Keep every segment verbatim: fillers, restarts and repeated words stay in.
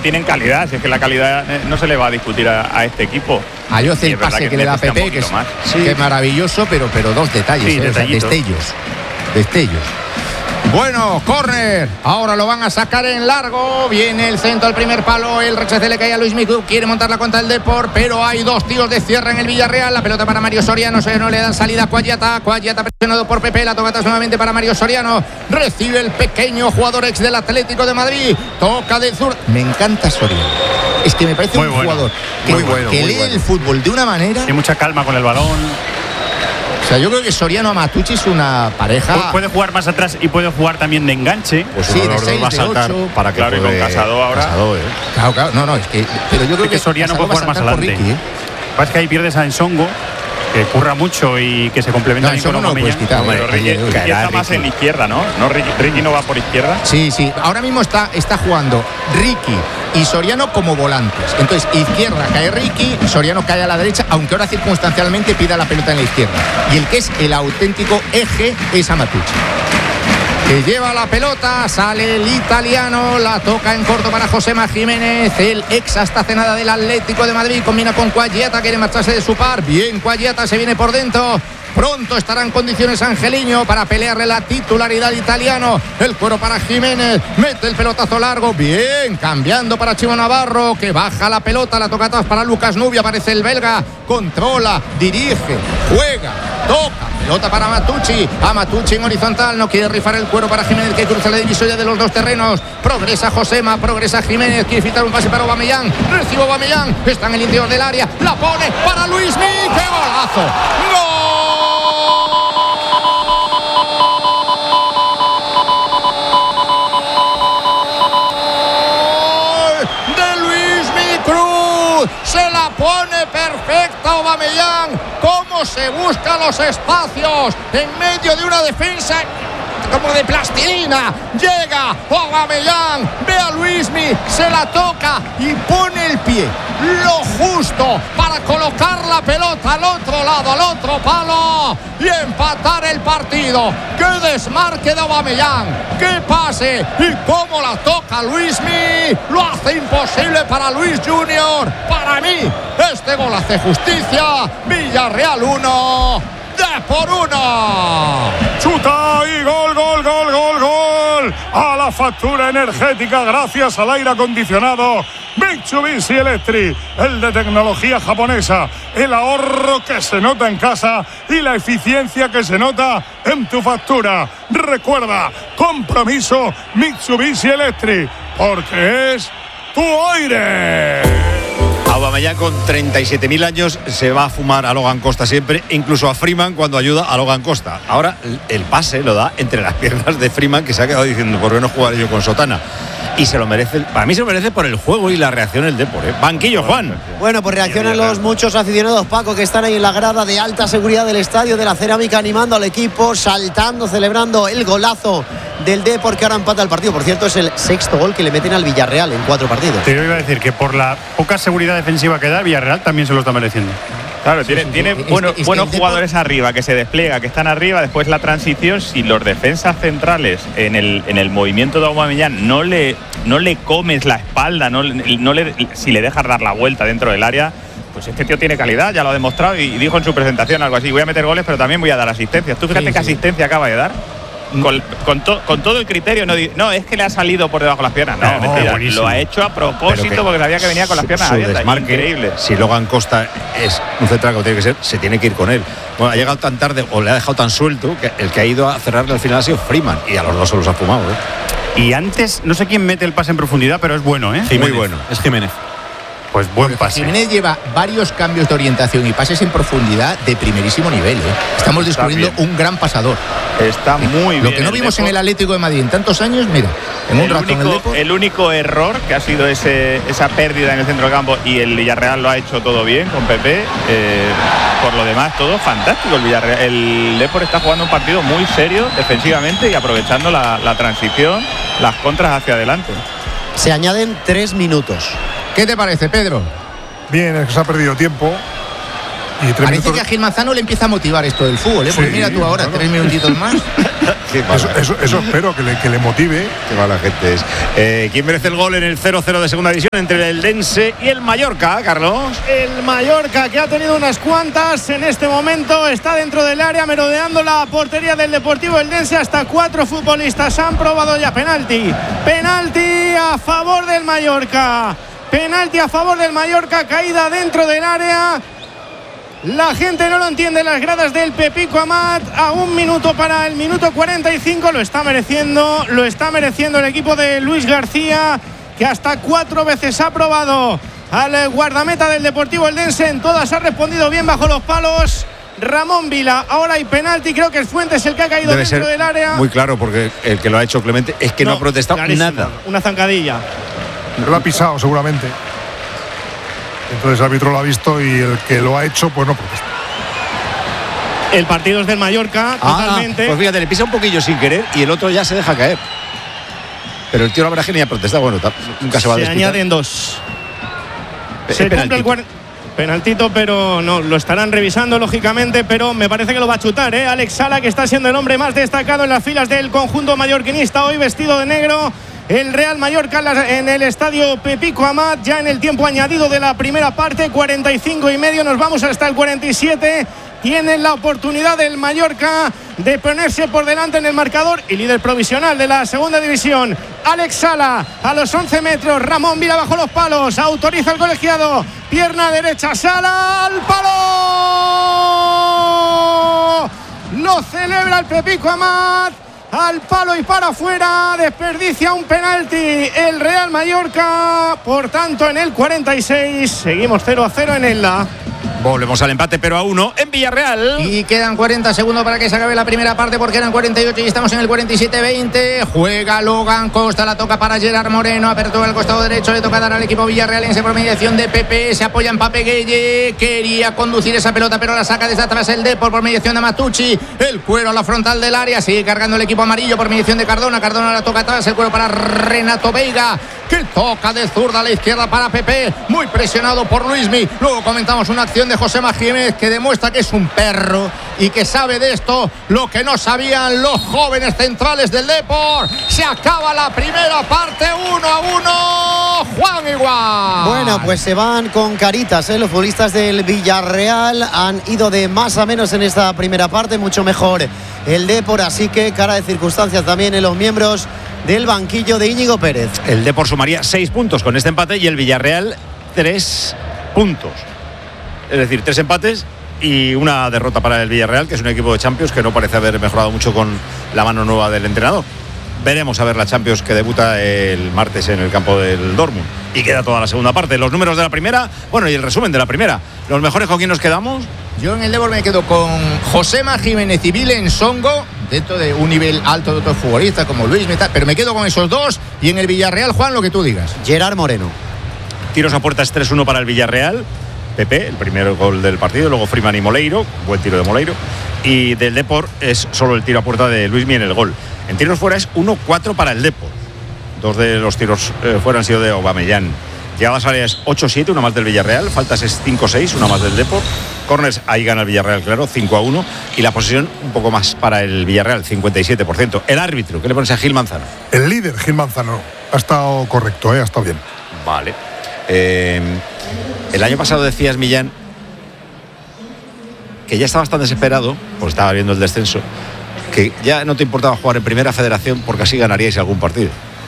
tienen calidad, si es que la calidad eh, no se le va a discutir a, a este equipo. Ayoce el pase que, que le da Pepe, que es, sí. que es maravilloso, pero, pero dos detalles, sí, eh, o sea, destellos. Destellos. Bueno, córner, ahora lo van a sacar en largo, viene el centro al primer palo, el rechace le cae a Luis Micú, quiere montar la cuenta del Depor, pero hay dos tíos de cierre en el Villarreal, la pelota para Mario Soriano, no le dan salida a Cuagliata, Cuagliata presionado por Pepe, la toca nuevamente para Mario Soriano, recibe el pequeño jugador ex del Atlético de Madrid, toca de zurda, me encanta Soriano, es que me parece muy un bueno, jugador que, muy bueno, que muy lee bueno. el fútbol de una manera, tiene mucha calma con el balón. O sea, yo creo que Soriano-Amatucci es una pareja. Puede jugar más atrás y puede jugar también de enganche. Pues sí, de seis, va a saltar de ocho. Para que claro, puede... con Casado ahora. Casado, ¿eh? Claro, claro. No, no, es que. Pero yo creo que, que Soriano puede jugar más adelante. Ricky, ¿eh? Lo que pasa es que ahí pierdes a Ensongo, que curra mucho y que se complementa no, bien con no Aubameyang. Quitar, pero Ricky, Ricky, Ricky está más en izquierda, ¿no? ¿no Ricky, Ricky no va por izquierda. Sí, sí. Ahora mismo está, está jugando Ricky y Soriano como volantes. Entonces, izquierda cae Ricky, Soriano cae a la derecha, aunque ahora circunstancialmente pida la pelota en la izquierda. Y el que es el auténtico eje es Amatucci, que lleva la pelota, sale el italiano, la toca en corto para Josema Jiménez, el ex hasta hace nada del Atlético de Madrid, combina con Cuagliata, quiere marcharse de su par, bien Cuagliata, se viene por dentro, pronto estará en condiciones Angeliño para pelearle la titularidad italiano, el cuero para Jiménez, mete el pelotazo largo, bien, cambiando para Chivo Navarro, que baja la pelota, la toca atrás para Lucas Nubia, aparece el belga, controla, dirige, juega, toca, pelota para Amatucci, Amatucci en horizontal, no quiere rifar el cuero para Jiménez, que cruza la divisoria de los dos terrenos, progresa Josema, progresa Jiménez, quiere filtrar un pase para Aubameyang, recibe Aubameyang, está en el interior del área, la pone para Luismi, ¡qué golazo! ¡Gol! Se la pone perfecta Aubameyang, cómo se busca los espacios en medio de una defensa como de plastilina, llega Aubameyang, ve a Luismi, se la toca y pone el pie lo justo para colocar la pelota al otro lado, al otro palo y empatar el partido. ¡Qué desmarque de Aubameyang! ¡Qué pase! ¿Y cómo la toca Luismi? Lo hace imposible para Luis Junior. Para mí, este gol hace justicia. Villarreal uno, Depor uno. Chuta y gol, gol, gol, gol, gol. A la factura energética gracias al aire acondicionado Mitsubishi Electric, el de tecnología japonesa, el ahorro que se nota en casa y la eficiencia que se nota en tu factura. Recuerda, compromiso Mitsubishi Electric, porque es tu aire. Aubameyang con treinta y siete mil años se va a fumar a Logan Costa siempre, incluso a Freeman cuando ayuda a Logan Costa. Ahora el pase lo da entre las piernas de Freeman, que se ha quedado diciendo ¿por qué no jugaré yo con Sotana? Y se lo merece, para mí se lo merece por el juego y la reacción del Depor, ¿eh? Banquillo, Juan. Bueno, pues reaccionan los muchos aficionados, Paco, que están ahí en la grada de alta seguridad del estadio de la Cerámica, animando al equipo, saltando, celebrando el golazo del Depor, que ahora empata el partido. Por cierto, es el sexto gol que le meten al Villarreal en cuatro partidos. Te iba a decir que por la poca seguridad defensiva que da, el Villarreal también se lo está mereciendo. Claro, tiene, tiene es, buenos, es que buenos Depor... jugadores arriba, que se despliega, que están arriba, después la transición, si los defensas centrales en el, en el movimiento de Aubameyang no le, no le comes la espalda, no, no le, si le dejas dar la vuelta dentro del área, pues este tío tiene calidad, ya lo ha demostrado y dijo en su presentación algo así, voy a meter goles pero también voy a dar asistencias. Tú fíjate sí, qué sí. asistencia acaba de dar. Con, con, to, con todo el criterio, no, no es que le ha salido por debajo de las piernas, no, no mentira, lo ha hecho a propósito porque sabía que venía con las piernas su abiertas. Desmarque, increíble. Si Logan Costa es un central que tiene que ser, se tiene que ir con él. Bueno, ha llegado tan tarde o le ha dejado tan suelto que el que ha ido a cerrarle al final ha sido Freeman y a los dos se los ha fumado, ¿eh? Y antes, no sé quién mete el pase en profundidad, pero es bueno, ¿eh? Jiménez. Muy bueno. Es Jiménez. Pues buen pase. Jiménez lleva varios cambios de orientación y pases en profundidad de primerísimo nivel, ¿eh? Estamos descubriendo un gran pasador. Está muy bien. Lo que no vimos en el Atlético de Madrid en tantos años, mira, en un el rato único, en el Depor. El único error que ha sido ese, esa pérdida en el centro del campo, y el Villarreal lo ha hecho todo bien con Pepe. Eh, por lo demás, todo fantástico. El Villarreal, el Depor está jugando un partido muy serio defensivamente y aprovechando la, la transición, las contras hacia adelante. Se añaden tres minutos. ¿Qué te parece, Pedro? Bien, es que se ha perdido tiempo. Y Parece minutos... que a Gil Manzano le empieza a motivar esto del fútbol, ¿eh? Porque sí, mira tú ahora, claro. Tres minutitos más. eso, eso, eso espero, que le, que le motive. Qué mala gente es. Eh, ¿Quién merece el gol en el cero cero de segunda división entre el Eldense y el Mallorca, Carlos? El Mallorca, que ha tenido unas cuantas en este momento, está dentro del área merodeando la portería del Deportivo Eldense. Hasta cuatro futbolistas han probado ya penalti. Penalti a favor del Mallorca. Penalti a favor del Mallorca, caída dentro del área. La gente no lo entiende, las gradas del Pepico Amat. A un minuto para el minuto cuarenta y cinco. Lo está mereciendo, lo está mereciendo el equipo de Luis García, que hasta cuatro veces ha probado al guardameta del Deportivo Eldense. En todas ha respondido bien bajo los palos Ramón Vila. Ahora hay penalti, creo que es Fuentes el que ha caído Debe dentro ser del área. Muy claro, porque el que lo ha hecho Clemente es que no, no ha protestado clarísimo. nada. Una zancadilla. Lo ha pisado seguramente. Entonces el árbitro lo ha visto y el que lo ha hecho pues no protesta. El partido es del Mallorca, ah, totalmente. Pues fíjate, le pisa un poquillo sin querer y el otro ya se deja caer. Pero el tío la verdad que ni ha protestado. Bueno, nunca se va a desquitar. Se añaden dos. Es se penaltito. cumple el cuar... penaltito, pero no, lo estarán revisando lógicamente, pero me parece que lo va a chutar, ¿eh? Alex Sala, que está siendo el hombre más destacado en las filas del conjunto mallorquinista, hoy vestido de negro. El Real Mallorca en el estadio Pepico Amat, ya en el tiempo añadido de la primera parte, cuarenta y cinco y medio, nos vamos hasta el cuarenta y siete. Tiene la oportunidad del Mallorca de ponerse por delante en el marcador y líder provisional de la segunda división. Alex Sala a los once metros, Ramón Vila bajo los palos, autoriza el colegiado, pierna derecha, Sala al palo. Lo celebra el Pepico Amat. Al palo y para afuera, desperdicia un penalti el Real Mallorca. Por tanto, en el cuarenta y seis seguimos cero a cero en el La. Volvemos al empate, pero a uno en Villarreal. Y quedan cuarenta segundos para que se acabe la primera parte, porque eran cuarenta y ocho y estamos en el cuarenta y siete veinte. Juega Logan Costa, la toca para Gerard Moreno, apertura al costado derecho, le toca dar al equipo villarrealense por mediación de Pepe, se apoya en Pape Gueye, quería conducir esa pelota pero la saca desde atrás el Depor por mediación de Matucci, el cuero a la frontal del área, sigue cargando el equipo amarillo por mediación de Cardona, Cardona la toca atrás, el cuero para Renato Veiga, que toca de zurda a la izquierda para Pepe, muy presionado por Luismi. Luego comentamos una acción de Josema Jiménez que demuestra que es un perro y que sabe de esto lo que no sabían los jóvenes centrales del Depor. Se acaba la primera parte, uno a uno, Juan Igual. Bueno, pues se van con caritas, ¿eh? Los futbolistas del Villarreal han ido de más a menos en esta primera parte, mucho mejor el Depor, así que cara de circunstancias también en los miembros del banquillo de Íñigo Pérez. El Depor sumaría seis puntos con este empate y el Villarreal tres puntos. Es decir, tres empates y una derrota para el Villarreal, que es un equipo de Champions que no parece haber mejorado mucho con la mano nueva del entrenador. Veremos a ver la Champions que debuta el martes en el campo del Dortmund. Y queda toda la segunda parte. Los números de la primera, bueno, y el resumen de la primera. ¿Los mejores con quién nos quedamos? Yo en el Depor me quedo con Josema Jiménez y Vilen Songo, dentro de un nivel alto de otros futbolistas como Luis Meta, pero me quedo con esos dos. Y en el Villarreal, Juan, lo que tú digas. Gerard Moreno. Tiros a puerta es tres uno para el Villarreal. Pepe, el primer gol del partido, luego Freeman y Moleiro, buen tiro de Moleiro, y del Depor es solo el tiro a puerta de Luismi en el gol. En tiros fuera es uno cuatro para el Depor. Dos de los tiros eh, fuera han sido de Aubameyang. Llegadas áreas ocho siete, una más del Villarreal, faltas es cinco seis, una más del Depor. Corners, ahí gana el Villarreal, claro, cinco a uno, y la posesión un poco más para el Villarreal, cincuenta y siete por ciento. El árbitro, ¿qué le pones a Gil Manzano? El líder, Gil Manzano, ha estado correcto, ¿eh? Ha estado bien. Vale. Eh, el año pasado decías, Millán, que ya estabas tan desesperado, pues estaba viendo el descenso, que ya no te importaba jugar en Primera Federación porque así ganaríais algún partido.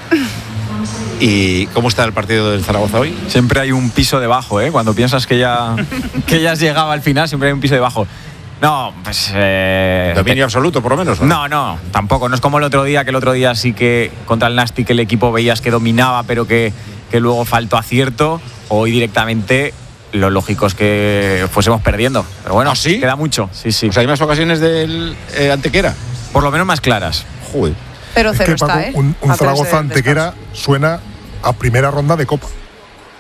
¿Y cómo está el partido del Zaragoza hoy? Siempre hay un piso debajo, ¿eh? Cuando piensas que ya, que ya has llegado al final, siempre hay un piso debajo. No, pues... Eh, Dominio absoluto, por lo menos, ¿no? No, no, tampoco. No es como el otro día, que el otro día sí que contra el Nastic el equipo veías que dominaba, pero que, que luego faltó acierto. Hoy directamente lo lógico es que fuésemos perdiendo. Pero bueno, ¿Ah, sí? Queda mucho. Sí, sí. O sea, hay más ocasiones del eh, Antequera. Por lo menos más claras. Joder. Pero cero es que, está, Paco, ¿eh? Un, un A tres Zaragoza de Antequera suena a primera ronda de Copa.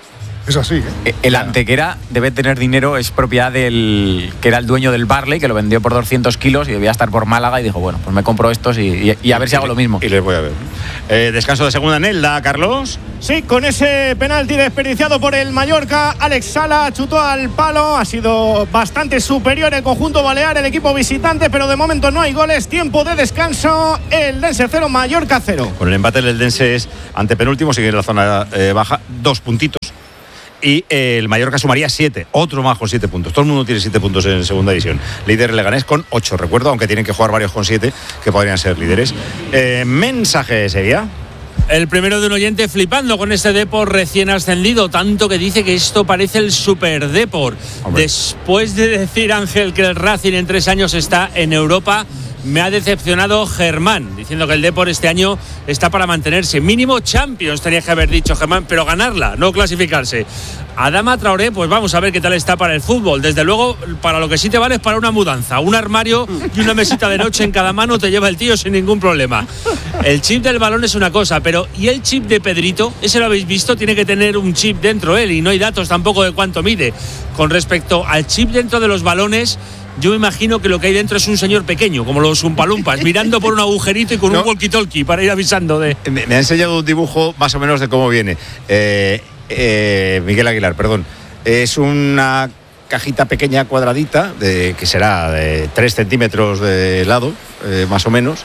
Es así, ¿eh? El Antequera debe tener dinero, es propiedad del que era el dueño del Barley, que lo vendió por doscientos kilos y debía estar por Málaga y dijo, bueno, pues me compro estos y, y, y a ver si hago lo mismo. Y les voy a ver. Eh, descanso de segunda en Elda, Carlos. Sí, con ese penalti desperdiciado por el Mallorca, Alex Sala chutó al palo. Ha sido bastante superior el conjunto balear, el equipo visitante, pero de momento no hay goles. Tiempo de descanso, el Dense cero, Mallorca cero. Con el empate el Dense es antepenúltimo, sigue en la zona eh, baja, dos puntitos. Y eh, el Mallorca sumaría siete, otro más con siete puntos. Todo el mundo tiene siete puntos en segunda división. Líder Leganés con ocho, recuerdo, aunque tienen que jugar varios con siete, que podrían ser líderes. Eh, mensaje de Sevilla. El primero de un oyente flipando con este Depor recién ascendido, tanto que dice que esto parece el Super Depor. Hombre. Después de decir, Ángel, que el Racing en tres años está en Europa, me ha decepcionado Germán, diciendo que el Depor este año está para mantenerse. Mínimo Champions tenía que haber dicho Germán, pero ganarla, no clasificarse. Adama Traoré, pues vamos a ver qué tal está para el fútbol. Desde luego, para lo que sí te vale es para una mudanza. Un armario y una mesita de noche en cada mano te lleva el tío sin ningún problema. El chip del balón es una cosa, pero ¿y el chip de Pedrito? ¿Ese lo habéis visto? Tiene que tener un chip dentro él y no hay datos tampoco de cuánto mide. Con respecto al chip dentro de los balones, yo me imagino que lo que hay dentro es un señor pequeño, como los Umpalumpas, mirando por un agujerito y con no. un walkie-talkie para ir avisando de... Me, me ha enseñado un dibujo más o menos de cómo viene. Eh, eh, Miguel Aguilar, perdón. Es una cajita pequeña cuadradita, de, que será de tres centímetros de lado, eh, más o menos,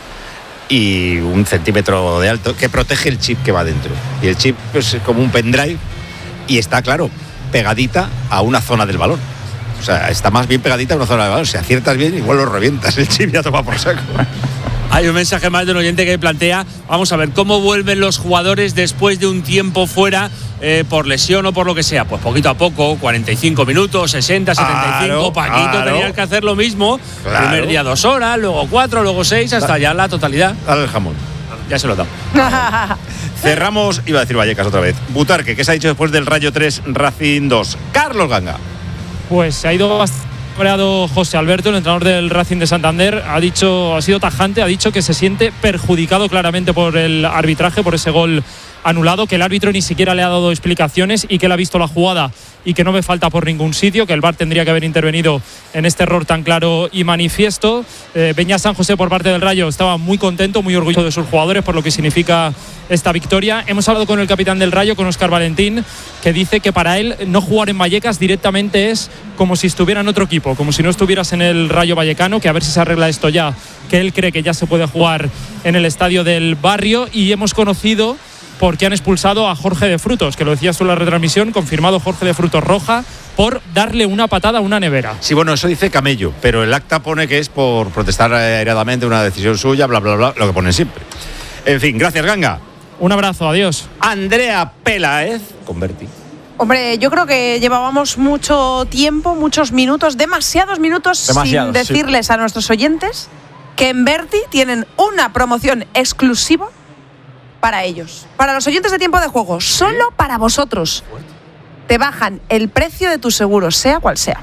y un centímetro de alto, que protege el chip que va dentro. Y el chip pues, es como un pendrive y está, claro, pegadita a una zona del balón. O sea, está más bien pegadita a una zona de balón. Si aciertas bien, igual lo revientas. El chip ya toma por saco. Hay un mensaje más de un oyente que plantea, vamos a ver, ¿cómo vuelven los jugadores después de un tiempo fuera eh, por lesión o por lo que sea? Pues poquito a poco, cuarenta y cinco minutos, sesenta, setenta y cinco. Claro, Paquito claro. tenía que hacer lo mismo. Claro. Primer día dos horas, luego cuatro, luego seis, hasta da, ya la totalidad. Dale el jamón. Ya se lo he dado. Cerramos, iba a decir Vallecas otra vez. Butarque, ¿qué se ha dicho después del Rayo tres, Racing dos? Carlos Ganga. Pues se ha ido bastante cabreado José Alberto, el entrenador del Racing de Santander. Ha dicho, ha sido tajante, ha dicho que se siente perjudicado claramente por el arbitraje, por ese gol anulado, que el árbitro ni siquiera le ha dado explicaciones y que él ha visto la jugada y que no ve falta por ningún sitio, que el V A R tendría que haber intervenido en este error tan claro y manifiesto. Eh, Beñat San José, por parte del Rayo, estaba muy contento, muy orgulloso de sus jugadores por lo que significa esta victoria. Hemos hablado con el capitán del Rayo, con Óscar Valentín, que dice que para él no jugar en Vallecas directamente es como si estuviera en otro equipo, como si no estuvieras en el Rayo Vallecano, que a ver si se arregla esto ya, que él cree que ya se puede jugar en el estadio del barrio. Y hemos conocido porque han expulsado a Jorge de Frutos, que lo decías tú en la retransmisión, confirmado Jorge de Frutos Roja, por darle una patada a una nevera. Sí, bueno, eso dice Camello, pero el acta pone que es por protestar airadamente una decisión suya, bla, bla, bla, lo que ponen siempre. En fin, gracias, Ganga. Un abrazo, adiós. Andrea Peláez, convertí. Hombre, yo creo que llevábamos mucho tiempo, muchos minutos, demasiados minutos Demasiados, sin decirles sí. a nuestros oyentes que en Berti tienen una promoción exclusiva para ellos, para los oyentes de Tiempo de Juego, solo para vosotros. Te bajan el precio de tu seguro, sea cual sea.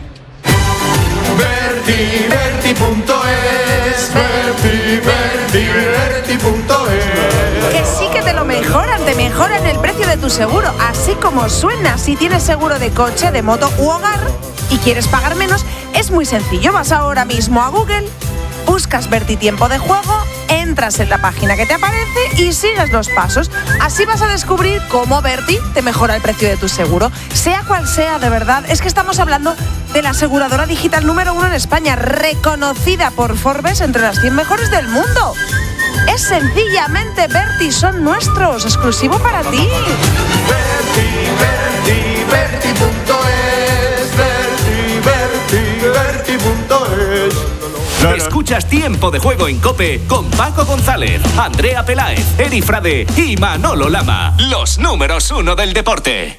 Berti, Berti punto es, Berti, Berti, Berti punto es. Que sí que te lo mejoran, te mejoran el precio de tu seguro, así como suena. Si tienes seguro de coche, de moto u hogar y quieres pagar menos, es muy sencillo. Vas ahora mismo a Google, buscas Berti Tiempo de Juego, entras en la página que te aparece y sigues los pasos. Así vas a descubrir cómo Berti te mejora el precio de tu seguro. Sea cual sea, de verdad, es que estamos hablando de la aseguradora digital número uno en España, reconocida por Forbes entre las cien mejores del mundo. Es sencillamente Berti, son nuestros, exclusivo para ti. Berti, Berti, Berti punto es, Berti, Berti, Berti punto es. Escuchas Tiempo de Juego en COPE con Paco González, Andrea Peláez, Eri Frade y Manolo Lama. Los números uno del deporte.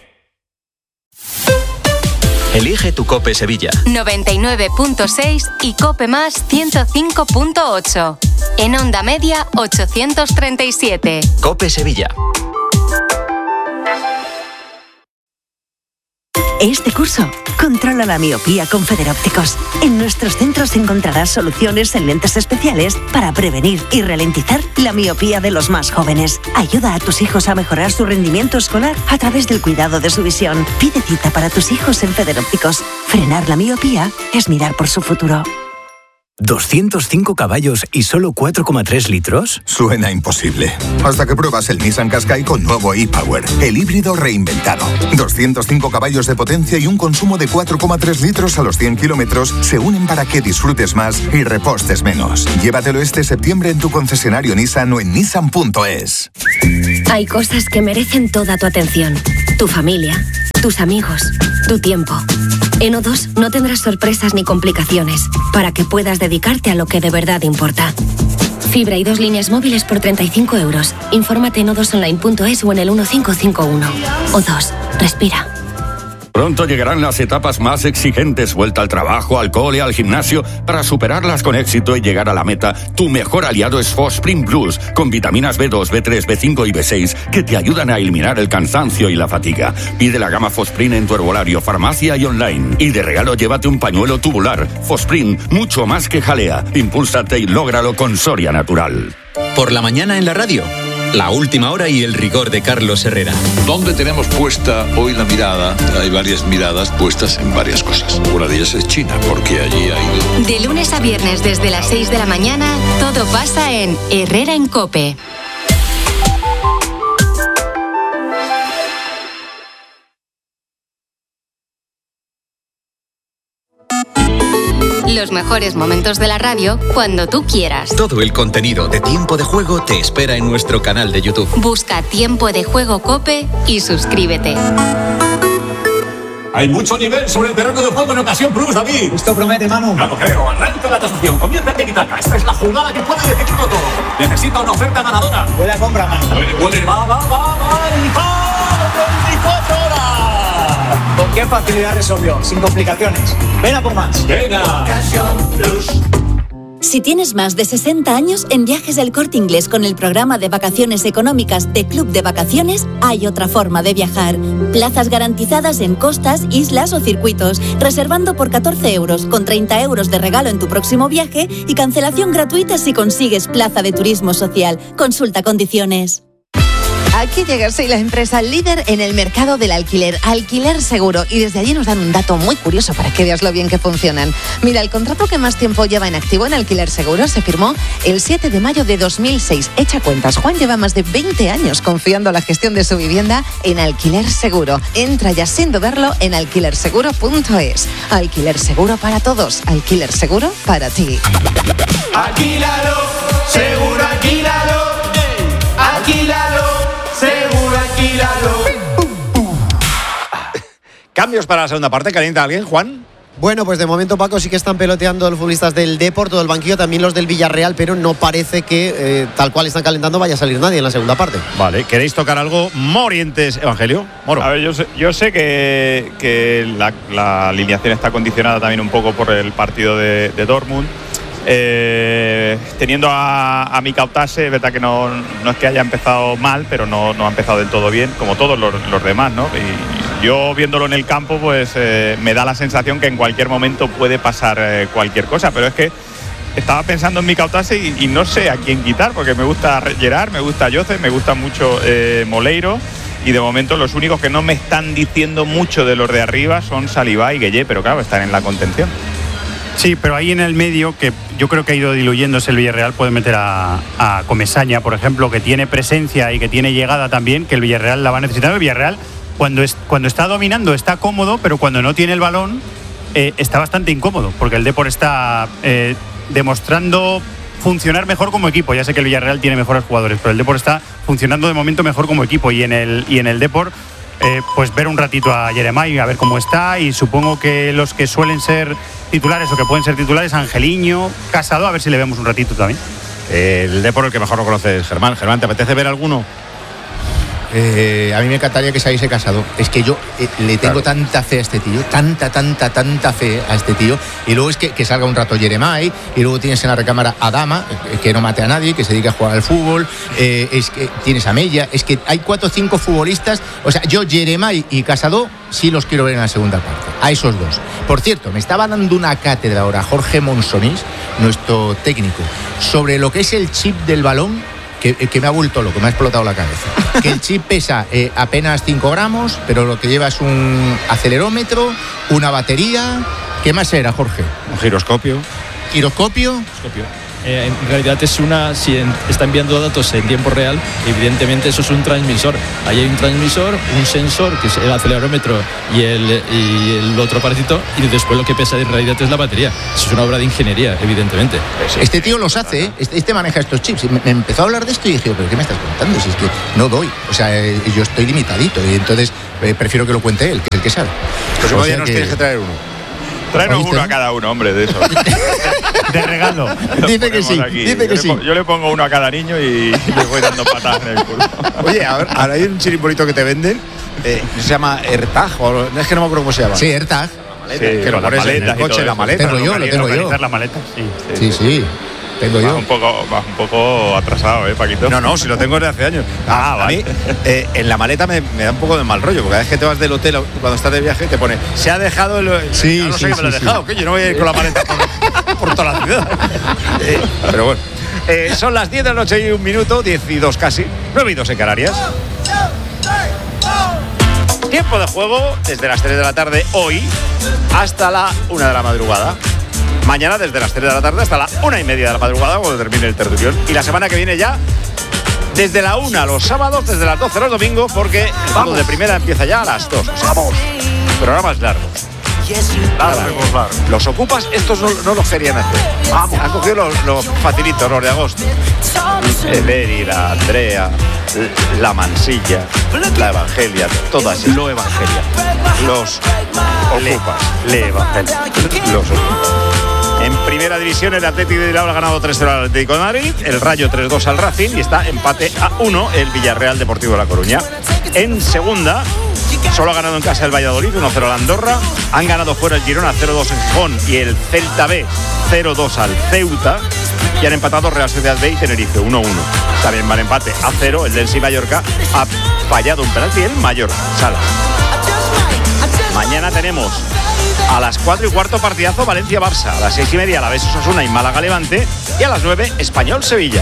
Elige tu COPE Sevilla. noventa y nueve punto seis y COPE Más ciento cinco punto ocho. En onda media ochocientos treinta y siete. COPE Sevilla. Este curso, controla la miopía con Federópticos. En nuestros centros encontrarás soluciones en lentes especiales para prevenir y ralentizar la miopía de los más jóvenes. Ayuda a tus hijos a mejorar su rendimiento escolar a través del cuidado de su visión. Pide cita para tus hijos en Federópticos. Frenar la miopía es mirar por su futuro. ¿doscientos cinco caballos y solo cuatro coma tres litros? Suena imposible. Hasta que pruebas el Nissan Qashqai con nuevo e-Power, el híbrido reinventado. doscientos cinco caballos de potencia y un consumo de cuatro coma tres litros a los cien kilómetros se unen para que disfrutes más y repostes menos. Llévatelo este septiembre en tu concesionario Nissan o en nissan punto es. Hay cosas que merecen toda tu atención. Tu familia, tus amigos, tu tiempo. En O dos no tendrás sorpresas ni complicaciones para que puedas dedicarte a lo que de verdad importa. Fibra y dos líneas móviles por treinta y cinco euros. Infórmate en o dos online punto es o en el uno cinco cinco uno. O dos, respira. Pronto llegarán las etapas más exigentes, vuelta al trabajo, al cole, al gimnasio. Para superarlas con éxito y llegar a la meta, tu mejor aliado es Fosprint Plus, con vitaminas B dos, B tres, B cinco y B seis que te ayudan a eliminar el cansancio y la fatiga. Pide la gama Fosprint en tu herbolario, farmacia y online. Y de regalo llévate un pañuelo tubular. Fosprint, mucho más que jalea. Impúlsate y lógralo con Soria Natural. Por la mañana en la radio, la última hora y el rigor de Carlos Herrera. ¿Dónde tenemos puesta hoy la mirada? Hay varias miradas puestas en varias cosas. Una de ellas es China, porque allí ha ido. De lunes a viernes desde las seis de la mañana, todo pasa en Herrera en COPE. Los mejores momentos de la radio cuando tú quieras. Todo el contenido de Tiempo de Juego te espera en nuestro canal de YouTube. Busca Tiempo de Juego COPE y suscríbete. Hay mucho nivel sobre el terreno de juego en ocasión Plus, David. Esto promete, Manu. No lo creo. Arranca la tasación. Comienza en Tiki-Taka. Esta es la jugada que puede decidirlo todo. Necesita una oferta ganadora. Buena compra, Manu. Puede, puede. Va, va, va, va. Y va. veinticuatro horas. ¿Con qué facilidad resolvió? Sin complicaciones. Ven a por más. Venga. Ocasión Plus. Si tienes más de sesenta años, en Viajes del Corte Inglés con el programa de vacaciones económicas de Club de Vacaciones, hay otra forma de viajar. Plazas garantizadas en costas, islas o circuitos, reservando por catorce euros, con treinta euros de regalo en tu próximo viaje y cancelación gratuita si consigues plaza de turismo social. Consulta condiciones. Aquí llega, soy la empresa líder en el mercado del alquiler, Alquiler Seguro, y desde allí nos dan un dato muy curioso para que veas lo bien que funcionan. Mira, el contrato que más tiempo lleva en activo en Alquiler Seguro se firmó el siete de mayo de dos mil seis. Echa cuentas, Juan lleva más de veinte años confiando la gestión de su vivienda en Alquiler Seguro. Entra ya sin dudarlo en alquiler seguro punto es. Alquiler Seguro para todos, Alquiler Seguro para ti. Alquílalo, seguro alquílalo, alquílalo. Seguro, alquílalo. Cambios para la segunda parte. ¿Calienta alguien, Juan? Bueno, pues de momento, Paco, sí que están peloteando los futbolistas del Depor, todo el banquillo, también los del Villarreal, pero no parece que eh, tal cual están calentando vaya a salir nadie en la segunda parte. Vale, ¿queréis tocar algo? Morientes, Evangelio. Moro. A ver, yo sé, yo sé que, que la, la alineación está condicionada también un poco por el partido de, de Dortmund. Eh, teniendo a, a Mika Ottase, es verdad que no, no es que haya empezado mal, pero no, no ha empezado del todo bien, como todos los, los demás, ¿no? Y yo viéndolo en el campo, pues eh, me da la sensación que en cualquier momento puede pasar eh, cualquier cosa, pero es que estaba pensando en Mika Ottase y, y no sé a quién quitar, porque me gusta Gerard, me gusta Jose, me gusta mucho eh, Moleiro. Y de momento los únicos que no me están diciendo mucho de los de arriba son Saliba y Gueye, pero claro, están en la contención. Sí, pero ahí en el medio, que yo creo que ha ido diluyéndose el Villarreal, puede meter a, a Comesaña, por ejemplo, que tiene presencia y que tiene llegada también, que el Villarreal la va a necesitar. El Villarreal, cuando, es, cuando está dominando, está cómodo, pero cuando no tiene el balón, eh, está bastante incómodo, porque el Depor está eh, demostrando funcionar mejor como equipo. Ya sé que el Villarreal tiene mejores jugadores, pero el Depor está funcionando de momento mejor como equipo, y en el, y en el Depor Eh, pues ver un ratito a Jeremai, a ver cómo está, y supongo que los que suelen ser titulares o que pueden ser titulares, Angeliño, Casado, a ver si le vemos un ratito también. El Depor, el que mejor lo conoce es Germán. Germán, ¿te apetece ver alguno? eh, a mí me encantaría que saliese Casado. Es que yo eh, le tengo claro. tanta fe a este tío, tanta, tanta, tanta fe a este tío. Y luego es que, que salga un rato Jeremai, y luego tienes en la recámara a Dama, eh, que no mate a nadie, que se dedica a jugar al fútbol. Eh, es que tienes a Mella, es que hay cuatro o cinco futbolistas. O sea, yo Jeremai y Casado sí los quiero ver en la segunda parte, a esos dos. Por cierto, me estaba dando una cátedra ahora Jorge Monsonís, nuestro técnico, sobre lo que es el chip del balón, que, que me ha vuelto loco, me ha explotado la cabeza. Que el chip pesa eh, apenas cinco gramos, pero lo que lleva es un acelerómetro, una batería. ¿Qué más era, Jorge? Un giroscopio. ¿Giroscopio? Giroscopio. Eh, en realidad es una, si en, está enviando datos en tiempo real, evidentemente eso es un transmisor. Ahí hay un transmisor, un sensor, que es el acelerómetro y el, y el otro aparatito, y después lo que pesa en realidad es la batería. Eso es una obra de ingeniería, evidentemente. Este tío los hace, ¿eh? este, este maneja estos chips. Me, me empezó a hablar de esto y dije, ¿pero qué me estás contando? Si es que no doy, o sea, eh, yo estoy limitadito, y entonces eh, prefiero que lo cuente él, que es el que sabe. Pues o sea nos que... tienes que traer uno. Tráenos uno a cada uno, hombre, de eso. De regalo. Dice que sí, aquí. dice yo que le, sí. Yo le pongo uno a cada niño y le voy dando patadas en el culo. Oye, a ver, ahora hay un chirimbolito que te venden, eh, se llama AirTag, o es que no me acuerdo cómo se llama. Sí, AirTag. Sí, que lo pones en el coche, la maleta. Tengo yo, lo tengo yo. La maleta, sí. Sí, sí. sí. Tengo yo. Vas un poco, vas un poco atrasado, ¿eh, Paquito? No, no, si lo tengo desde hace años. Ah, a vale. mí, eh, en la maleta me, me da un poco de mal rollo, porque cada vez que te vas del hotel, cuando estás de viaje, te pone, se ha dejado el... Sí, no, no sí, sé que sí, me lo he sí. dejado, que yo no voy a ir con la maleta por, por toda la ciudad. Eh, pero bueno. Eh, son las diez de la noche y un minuto, diez y dos casi, nueve y dos en Canarias. Tiempo de juego desde las tres de la tarde hoy hasta la una de la madrugada. Mañana desde las tres de la tarde hasta la una y media de la madrugada, cuando termine el tertulión. Y la semana que viene ya desde la una los sábados, desde las doce los domingos, porque el fútbol de primera empieza ya a las dos. O sea, ¡vamos! Programas largos. Largos, largos. Los ocupas, estos no, no los querían hacer. Vamos. Han cogido los, los facilitos, los de agosto. El Eri, la Andrea, la Mansilla, la Evangelia, todas. Lo Evangelia. Los ocupas. Le Evangelia. Los ocupas. En primera división, el Atlético de Bilbao ha ganado tres cero al Atlético de Madrid, el Rayo tres dos al Racing y está empate a uno el Villarreal Deportivo de La Coruña. En segunda, solo ha ganado en casa el Valladolid uno cero al Andorra, han ganado fuera el Girona cero dos en Gijón y el Celta B cero dos al Ceuta, y han empatado Real Sociedad B y Tenerife uno uno. También van empate a cero, el Densi Mallorca ha fallado un penalti el Mallorca. Sala. Mañana tenemos a las cuatro y cuarto partidazo Valencia-Barça, a las seis y media Alavés Osasuna y Málaga-Levante, y a las nueve Español-Sevilla.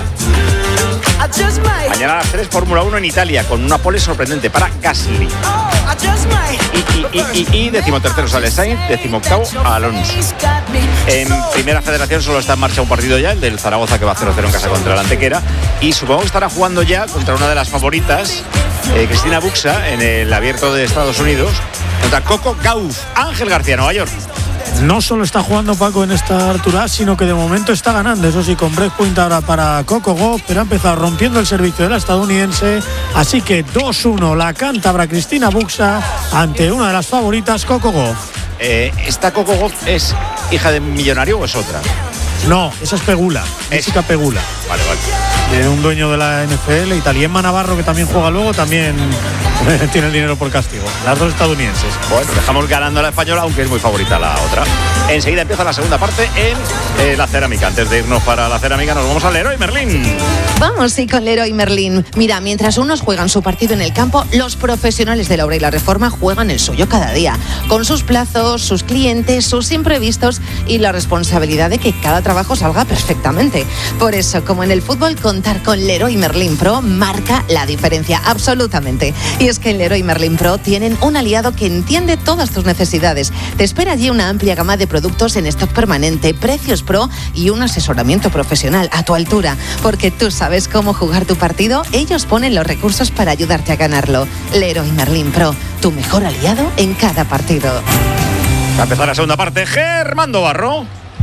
Mañana a las tres Fórmula uno en Italia, con una pole sorprendente para Gasly. Y, y, y, y, y decimotercero sale Sainz, decimoctavo Alonso. En primera federación solo está en marcha un partido ya, el del Zaragoza, que va cero cero en casa contra el Antequera, y supongo que estará jugando ya contra una de las favoritas, eh, Cristina Buxa, en el Abierto de Estados Unidos, contra Coco Gauff. Ángel García, Nueva York. No solo está jugando Paco en esta altura, sino que de momento está ganando. Eso sí, con break point ahora para Coco Gauff, pero ha empezado rompiendo el servicio de la estadounidense. Así que dos uno la cántabra Cristina Buxa ante una de las favoritas, Coco Gauff. Eh, ¿Esta Coco Gauff es hija de millonario o es otra? No, esa es Pegula, Jessica Pegula. Vale, vale. De un dueño de la N F L y tal. Y Emma Navarro, que también juega luego, también tiene el dinero por castigo. Las dos estadounidenses. Bueno, dejamos ganando a la española, aunque es muy favorita la otra. Enseguida empieza la segunda parte en eh, la cerámica. Antes de irnos para la cerámica, nos vamos al Leroy Merlin. Vamos, sí, con Leroy Merlin. Mira, mientras unos juegan su partido en el campo, los profesionales de la obra y la reforma juegan el suyo cada día. Con sus plazos, sus clientes, sus imprevistos y la responsabilidad de que cada trabajo salga perfectamente. Por eso, como en el fútbol, contar con Leroy Merlin Pro marca la diferencia, absolutamente. Y es que en Leroy Merlin Pro tienen un aliado que entiende todas tus necesidades. Te espera allí una amplia gama de productos en stock permanente, precios pro y un asesoramiento profesional a tu altura. Porque tú sabes cómo jugar tu partido, ellos ponen los recursos para ayudarte a ganarlo. Leroy Merlin Pro, tu mejor aliado en cada partido. Va a empezar la segunda parte, Germando Barro.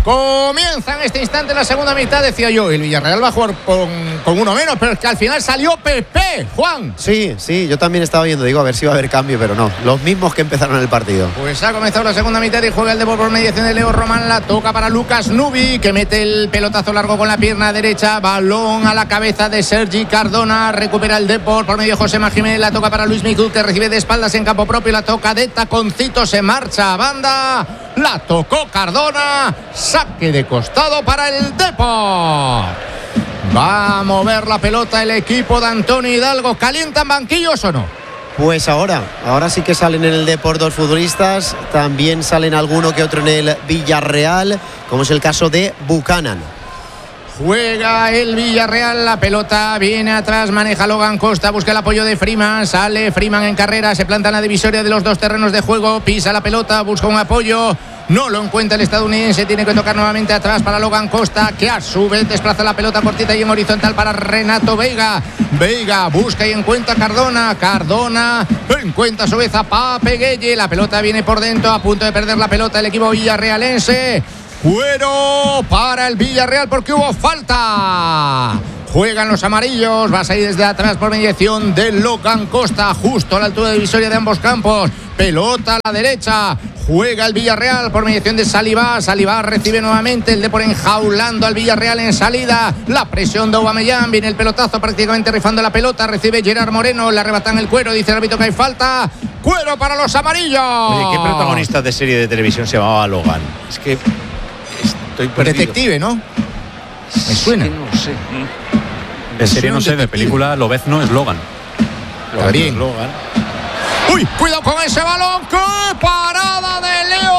Comienza en este instante la segunda mitad, decía yo. El Villarreal va a jugar con, con uno menos, pero es que al final salió Pepe, Juan. Sí, sí, yo también estaba viendo, digo, a ver si va a haber cambio, pero no. Los mismos que empezaron el partido. Pues ha comenzado la segunda mitad y juega el Depor por mediación de Leo Román. La toca para Lucas Nubi, que mete el pelotazo largo con la pierna derecha. Balón a la cabeza de Sergi Cardona. Recupera el Depor por medio de José Jiménez. La toca para Luis Miguel, que recibe de espaldas en campo propio. La toca de taconcito, se marcha a banda. La tocó Cardona. Saque de costado para el Depor. Va a mover la pelota el equipo de Antonio Hidalgo. ¿Calientan banquillos o no? Pues ahora, ahora sí que salen en el Depor dos futbolistas. También salen alguno que otro en el Villarreal, como es el caso de Buchanan. Juega el Villarreal, la pelota viene atrás, maneja Logan Costa, busca el apoyo de Freeman, sale Freeman en carrera, se planta en la divisoria de los dos terrenos de juego, pisa la pelota, busca un apoyo, no lo encuentra el estadounidense, tiene que tocar nuevamente atrás para Logan Costa, que a su vez desplaza la pelota cortita y en horizontal para Renato Veiga. Veiga busca y encuentra a Cardona, Cardona encuentra a su vez a Pape Gueye, la pelota viene por dentro, a punto de perder la pelota el equipo villarrealense. Cuero para el Villarreal porque hubo falta. Juegan los amarillos, va a salir desde atrás por mediación de Logan Costa, justo a la altura de divisoria de ambos campos. Pelota a la derecha, juega el Villarreal por mediación de Saliba. Saliba recibe nuevamente el Depor enjaulando al Villarreal en salida. La presión de Aubameyang, viene el pelotazo prácticamente rifando la pelota. Recibe Gerard Moreno, le arrebatan el Cuero, dice el árbitro que hay falta. Cuero para los amarillos. Oye, ¿qué protagonista de serie de televisión se llamaba Logan? Es que estoy perdido. Detective, ¿no? Me suena. Es que no sé. De serie no sé, de película Lobezno es Logan. También. Logan. ¡Uy! ¡Cuidado con ese balón! ¡Qué parada de Leo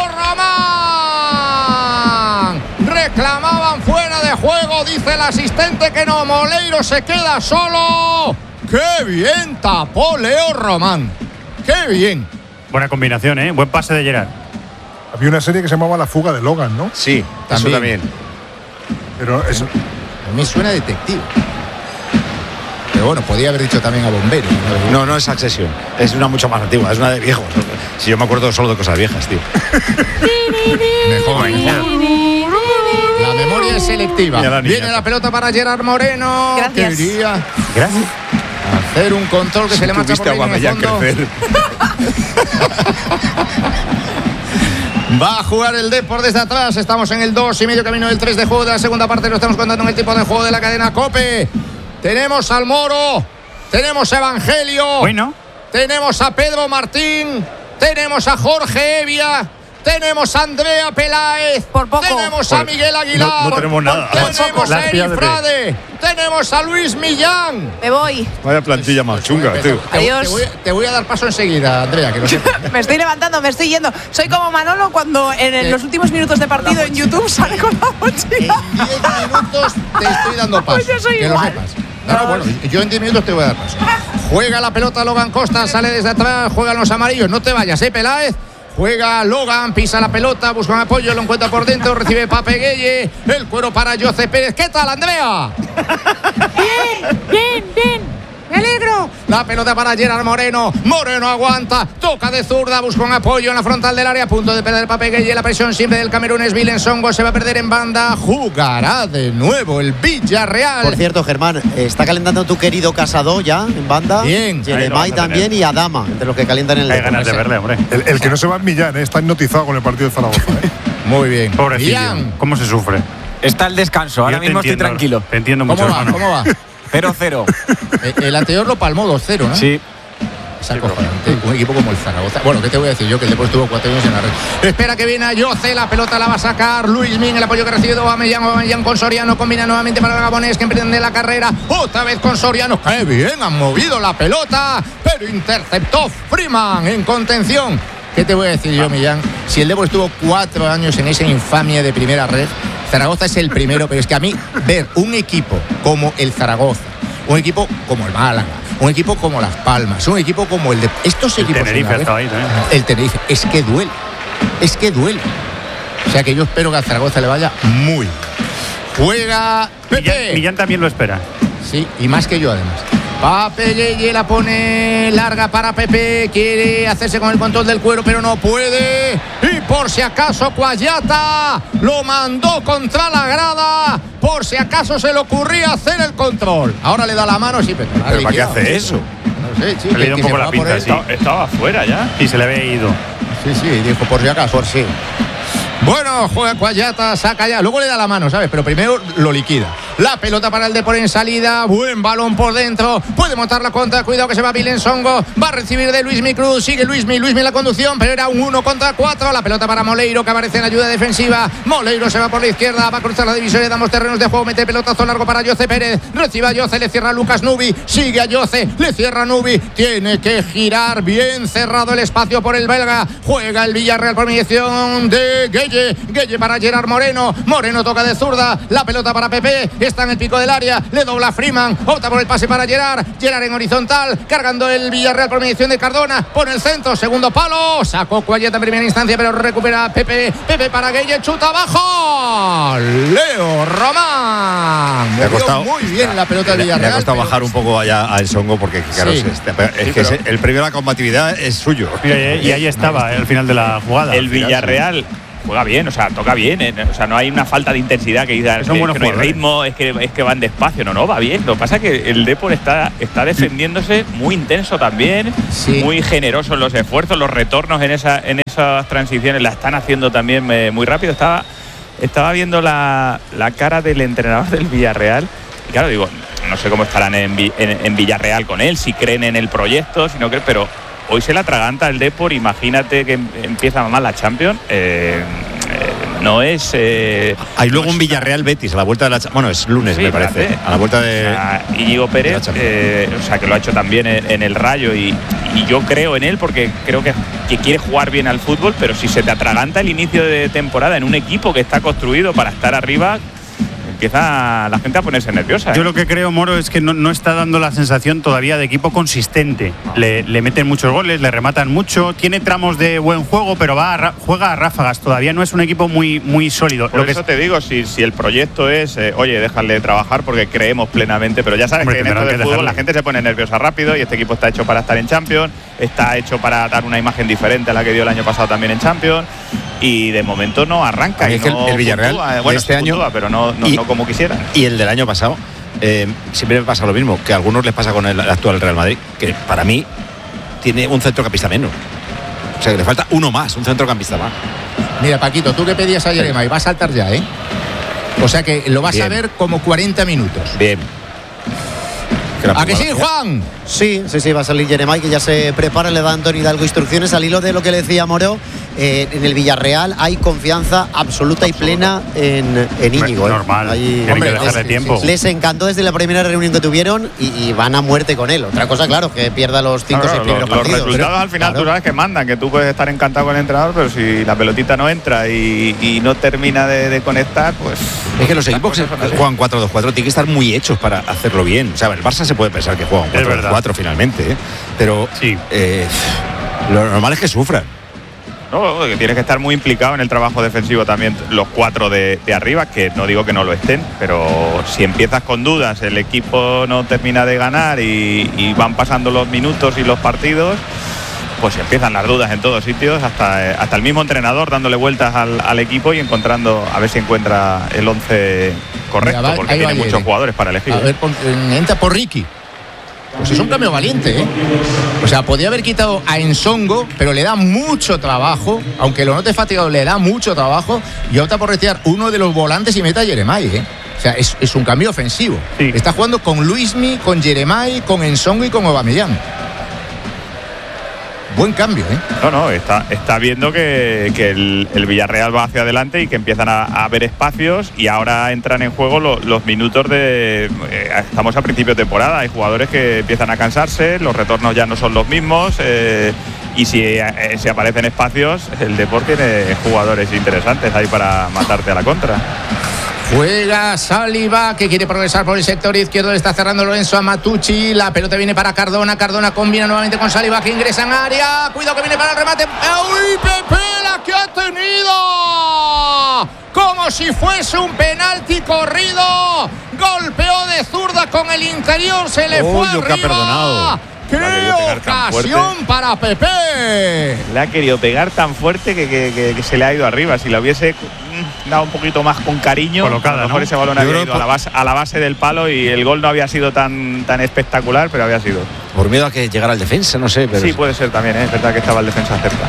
Román! Reclamaban fuera de juego, dice el asistente que no. Moleiro se queda solo. ¡Qué bien tapó Leo Román! ¡Qué bien! Buena combinación, ¿eh? Buen pase de Gerard. Había una serie que se llamaba La fuga de Logan, ¿no? Sí, también. Eso también. Pero eso... A mí suena detective. Pero bueno, podía haber dicho también a bombero. No, no es Succession. Es una mucho más antigua, es una de viejos. Si yo me acuerdo solo de cosas viejas, tío. Mejor, mejor. La memoria es selectiva. La Viene la pelota para Gerard Moreno. Gracias. Quería Gracias. hacer un control que si se le marcha por a Aubameyang crecer. Va a jugar el Depor desde atrás. Estamos en el dos y medio camino del tres de juego de la segunda parte. Lo estamos contando en el tipo de juego de la cadena COPE. Tenemos al Moro. Tenemos a Evangelio. Bueno. Tenemos a Pedro Martín. Tenemos a Jorge Evia. Tenemos a Andrea Peláez. Por poco. Tenemos Por, a Miguel Aguilar. No, no tenemos nada. Tenemos a Eri Frade. Tenemos a Luis Millán. Me voy. Vaya plantilla más chunga, tío. Te, Adiós. te, voy, te voy a dar paso enseguida, Andrea, que lo sepas. Me estoy levantando, me estoy yendo. Soy como Manolo cuando en el, los últimos minutos de partido en YouTube sale con la mochila. En diez minutos te estoy dando paso. Pues yo soy que igual. lo sepas. No, no, bueno, yo en diez minutos te voy a dar paso. Juega la pelota Logan Costa, sale desde atrás, juegan los amarillos. No te vayas, eh, Peláez. Juega Logan, pisa la pelota, busca un apoyo, lo encuentra por dentro, recibe Pape Gueye, el Cuero para José Pérez. ¿Qué tal, Andrea? Bien, bien, bien. Me alegro. La pelota para Gerard Moreno. Moreno aguanta, toca de zurda, busca un apoyo en la frontal del área, a punto de perder Pape Gueye. La presión siempre del Camerún es Vilensongo, se va a perder en banda. Jugará de nuevo el Villarreal. Por cierto, Germán, está calentando tu querido Casado ya en banda. Bien. Jeremai también y Adama, entre los que calientan en el Hay Depor. ganas de verle, hombre. El, el que no se va es Millán, ¿eh? Está hipnotizado con el partido de Zaragoza. ¿eh? Muy bien. Pobrecillo. Millán. ¿Cómo se sufre? Está el descanso, ahora Yo te mismo entiendo, estoy tranquilo. Te entiendo ¿Cómo mucho, va? hermano. ¿Cómo va? cero cero. El, el anterior lo palmó dos cero, ¿no? Sí. Es acojonante. Un equipo como el Zaragoza. Bueno, ¿qué te voy a decir yo? Que el Depor estuvo cuatro años en la red. Espera que viene a Yoce, la pelota la va a sacar Luis Min, el apoyo que ha recibido Aubameyang. Aubameyang con Soriano, combina nuevamente para el Gabonés que emprende la carrera. Otra vez con Soriano. ¡Qué bien! Han movido la pelota, pero interceptó Freeman en contención. ¿Qué te voy a decir yo, Millán? Si el Depor estuvo cuatro años en esa infamia de primera red, Zaragoza es el primero, pero es que a mí ver un equipo como el Zaragoza, un equipo como el Málaga, un equipo como Las Palmas, un equipo como el de estos El equipos Tenerife en la estaba red, ahí también. el Tenerife, es que duele, es que duele. O sea que yo espero que al Zaragoza le vaya muy bien. Juega Pepe. Millán, Millán también lo espera. Sí, y más que yo además. Pape Gueye la pone larga para Pepe. Quiere hacerse con el control del cuero, pero no puede. Y por si acaso Cuayata lo mandó contra la grada. Por si acaso se le ocurría hacer el control. Ahora le da la mano, sí, pero, ¿Pero para qué hace eso? No sé, sí, Le ha ido un poco la pinta, sí. Estaba, estaba fuera ya. Y se le había ido. Sí, sí, dijo por si acaso. Por sí. Bueno, juega Cuayata, saca ya. Luego le da la mano, ¿sabes? Pero primero lo liquida. La pelota para el Depor en salida. Buen balón por dentro. Puede montar la contra. Cuidado que se va Vilén Songo. Va a recibir de Luismi Cruz. Sigue Luismi. Luismi en la conducción. Pero era un uno contra cuatro. La pelota para Moleiro, que aparece en ayuda defensiva. Moleiro se va por la izquierda. Va a cruzar la divisoria. Damos terrenos de juego. Mete pelotazo largo para Yoce Pérez. Recibe a Yoce. Le cierra a Lucas Nubi. Sigue a Yoce. Le cierra a Nubi. Tiene que girar. Bien cerrado el espacio por el belga. Juega el Villarreal por mediación de Gueye. Gueye para Gerard Moreno. Moreno toca de zurda. La pelota para Pepe. Está en el pico del área. Le dobla Freeman. Opta por el pase para Gerard. Gerard en horizontal. Cargando el Villarreal por mediación de Cardona. Pone el centro. Segundo palo. Sacó Cuayeta en primera instancia, pero recupera Pepe. Pepe para Gueye. Chuta abajo. Leo Román. Le ha costado muy bien la pelota del Villarreal. Le ha costado pero... bajar un poco allá al Songo porque, claro, Sí. es, este, es Sí, que pero... es, el premio a la combatividad es suyo. Mira, y ahí estaba, al final de la jugada. El Villarreal juega bien, o sea, toca bien, eh, o sea, no hay una falta de intensidad que diga que, Son buenos que no hay jugadores. ritmo, es que, es que van despacio, no, no, va bien. Lo que pasa es que el Depor está, está defendiéndose muy intenso también, Sí. muy generoso en los esfuerzos, los retornos en, esa, en esas transiciones la están haciendo también eh, muy rápido. Estaba, estaba viendo la, la cara del entrenador del Villarreal y claro, digo, no sé cómo estarán en, en, en Villarreal con él, si creen en el proyecto, si no creen, pero hoy se la atraganta el Depor. Imagínate que empieza mal la Champions. Eh, eh, no es. Eh, Hay luego un Villarreal Betis a la vuelta de la. Bueno, es lunes, Sí, me parece. parece. A la vuelta de. O sea, Íñigo Pérez, eh, o sea, que lo ha hecho también en, en el Rayo y, y yo creo en él porque creo que, que quiere jugar bien al fútbol, pero si se te atraganta el inicio de temporada en un equipo que está construido para estar arriba, empieza la gente a ponerse nerviosa. ¿eh? Yo lo que creo, Moro, es que no, no está dando la sensación todavía de equipo consistente. Le, le meten muchos goles, le rematan mucho, tiene tramos de buen juego, pero va a, juega a ráfagas. Todavía no es un equipo muy, muy sólido. Por lo eso que te digo, si, si el proyecto es, eh, oye, déjale trabajar porque creemos plenamente, pero ya sabes Hombre, que en esto tendrán del que fútbol dejarle. la gente se pone nerviosa rápido y este equipo está hecho para estar en Champions, está hecho para dar una imagen diferente a la que dio el año pasado también en Champions y de momento no arranca. Y Es que no el, el Villarreal puntúa, eh, de bueno, este sí año puntúa, pero no, no, y, no como quisieran. Y el del año pasado eh, siempre me pasa lo mismo, que a algunos les pasa con el actual Real Madrid, que para mí tiene un centrocampista menos. O sea, que le falta uno más, un centrocampista más. Mira, Paquito, tú que pedías a Jeremai, va a saltar ya, ¿eh? O sea que lo vas Bien. a ver como cuarenta minutos. Bien. ¿A que sí, Juan? Sí, sí, sí, va a salir Jeremai, que ya se prepara, le da a Antonio Hidalgo instrucciones al hilo de lo que le decía Moro. Eh, en el Villarreal hay confianza absoluta y plena en, en Íñigo. Normal, ¿eh? Ahí, tienen hombre, que dejarle les, tiempo. les encantó desde la primera reunión que tuvieron y, y van a muerte con él. Otra cosa, claro, que pierda los cinco o Claro, seis primeros los, los partidos. resultados Pero, al final claro. tú sabes que mandan, que tú puedes estar encantado con el entrenador, pero si la pelotita no entra y, y no termina de, de conectar, pues. Es que los equipos que juegan cuatro dos cuatro tienen que estar muy hechos para hacerlo bien. O sea, el Barça se puede pensar que juega un cuatro dos cuatro finalmente, ¿eh? Pero sí. eh, lo normal es que sufran. No, que tienes que estar muy implicado en el trabajo defensivo también, los cuatro de, de arriba, que no digo que no lo estén, pero si empiezas con dudas, el equipo no termina de ganar y, y van pasando los minutos y los partidos, pues empiezan las dudas en todos sitios, hasta, eh, hasta el mismo entrenador dándole vueltas al, al equipo y encontrando, a ver si encuentra el once correcto, Mira, va- porque ahí va tiene muchos Yere. jugadores para elegir. A ver, pon- entra por Ricky. Pues es un cambio valiente, ¿eh? O sea, podía haber quitado a Ensongo, pero le da mucho trabajo, aunque lo note fatigado, le da mucho trabajo, y opta por retirar uno de los volantes y meta a Jeremai, ¿eh? O sea, es, es un cambio ofensivo. Sí. Está jugando con Luismi, con Jeremai, con Ensongo y con Aubameyang. Buen cambio, ¿eh? No, no, está, está viendo que, que el, el Villarreal va hacia adelante y que empiezan a, a haber espacios y ahora entran en juego lo, los minutos de... Eh, estamos a principio de temporada, hay jugadores que empiezan a cansarse, los retornos ya no son los mismos eh, y si eh, se aparecen espacios, el deporte tiene jugadores interesantes ahí para matarte a la contra. Juega Saliba, que quiere progresar por el sector izquierdo. Le está cerrando Lorenzo a Matucci. La pelota viene para Cardona. Cardona combina nuevamente con Saliba, que ingresa en área. Cuidado que viene para el remate. ¡Uy, Pepe, la que ha tenido! Como si fuese un penalti corrido. golpeó de zurda con el interior, se le oh, fue lo arriba. Que ha perdonado. ¡Qué ocasión para Pepe! Le ha querido pegar tan fuerte que, que, que, que se le ha ido arriba. Si lo hubiese mm, dado un poquito más con cariño, colocada, a lo mejor ¿no? ese balón Yo había creo ido a la, base, a la base del palo y el gol no había sido tan, tan espectacular, pero había sido. Por miedo a que llegara el defensa, no sé. Pero sí, puede ser también, ¿eh? Es verdad que estaba el defensa cerca.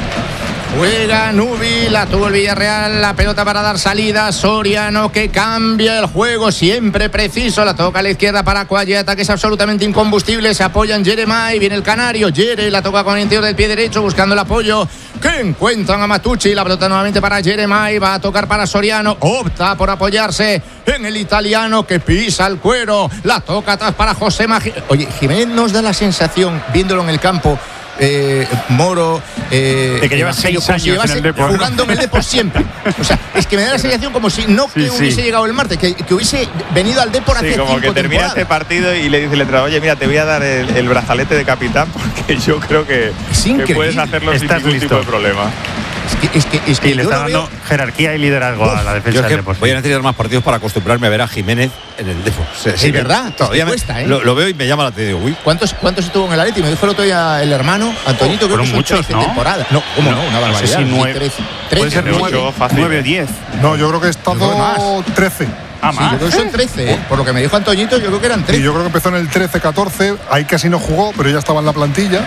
Juega Nubi, la tuvo el Villarreal, la pelota para dar salida, Soriano que cambia el juego, siempre preciso, la toca a la izquierda para Cuayeta, que es absolutamente incombustible, se apoya en Jeremai, viene el canario, Jere la toca con el interior del pie derecho, buscando el apoyo, que encuentran a Matucci, la pelota nuevamente para Jeremai, va a tocar para Soriano, opta por apoyarse en el italiano que pisa el cuero, la toca atrás para José Magi. Oye, Jiménez nos da la sensación, viéndolo en el campo, Eh, Moro, eh, de que lleva seis como si años en el Depor, jugando en el Depor siempre. O sea, es que me da la sensación como si no que sí, hubiese sí. llegado el martes, que, que hubiese venido al Depor Sí, hace como cinco que termina temporadas. este partido y le dice el entrenador, oye, mira, te voy a dar el, el brazalete de capitán porque yo creo que, que puedes hacerlo sin Estás ningún listo. tipo de problema. Es que, es que, es que y le yo está lo dando veo. jerarquía y liderazgo a la defensa Yo es que del Depor. voy a necesitar más partidos para acostumbrarme a ver a Jiménez en el Depor. O sea, Sí, ¿verdad? Todavía Es que me- cuesta, ¿eh? lo, lo veo y me llama la atención. Uy, ¿Cuántos, ¿Cuántos estuvo en el Atleti? Me dijo el otro día el hermano Antonito, Oh, creo que fueron son muchos, trece ¿no? temporadas. No, ¿cómo no? No, Una no sé barbaridad. si nueve. trece, Puede ser trece, nueve, fácil. nueve o diez. No, yo creo que he estado más. trece. Ah, Sí, más. yo creo que son trece, ¿eh? Por lo que me dijo Antoñito, yo creo que eran Y trece. yo creo que empezó en el trece catorce. Ahí casi no jugó, pero ya estaba en la plantilla.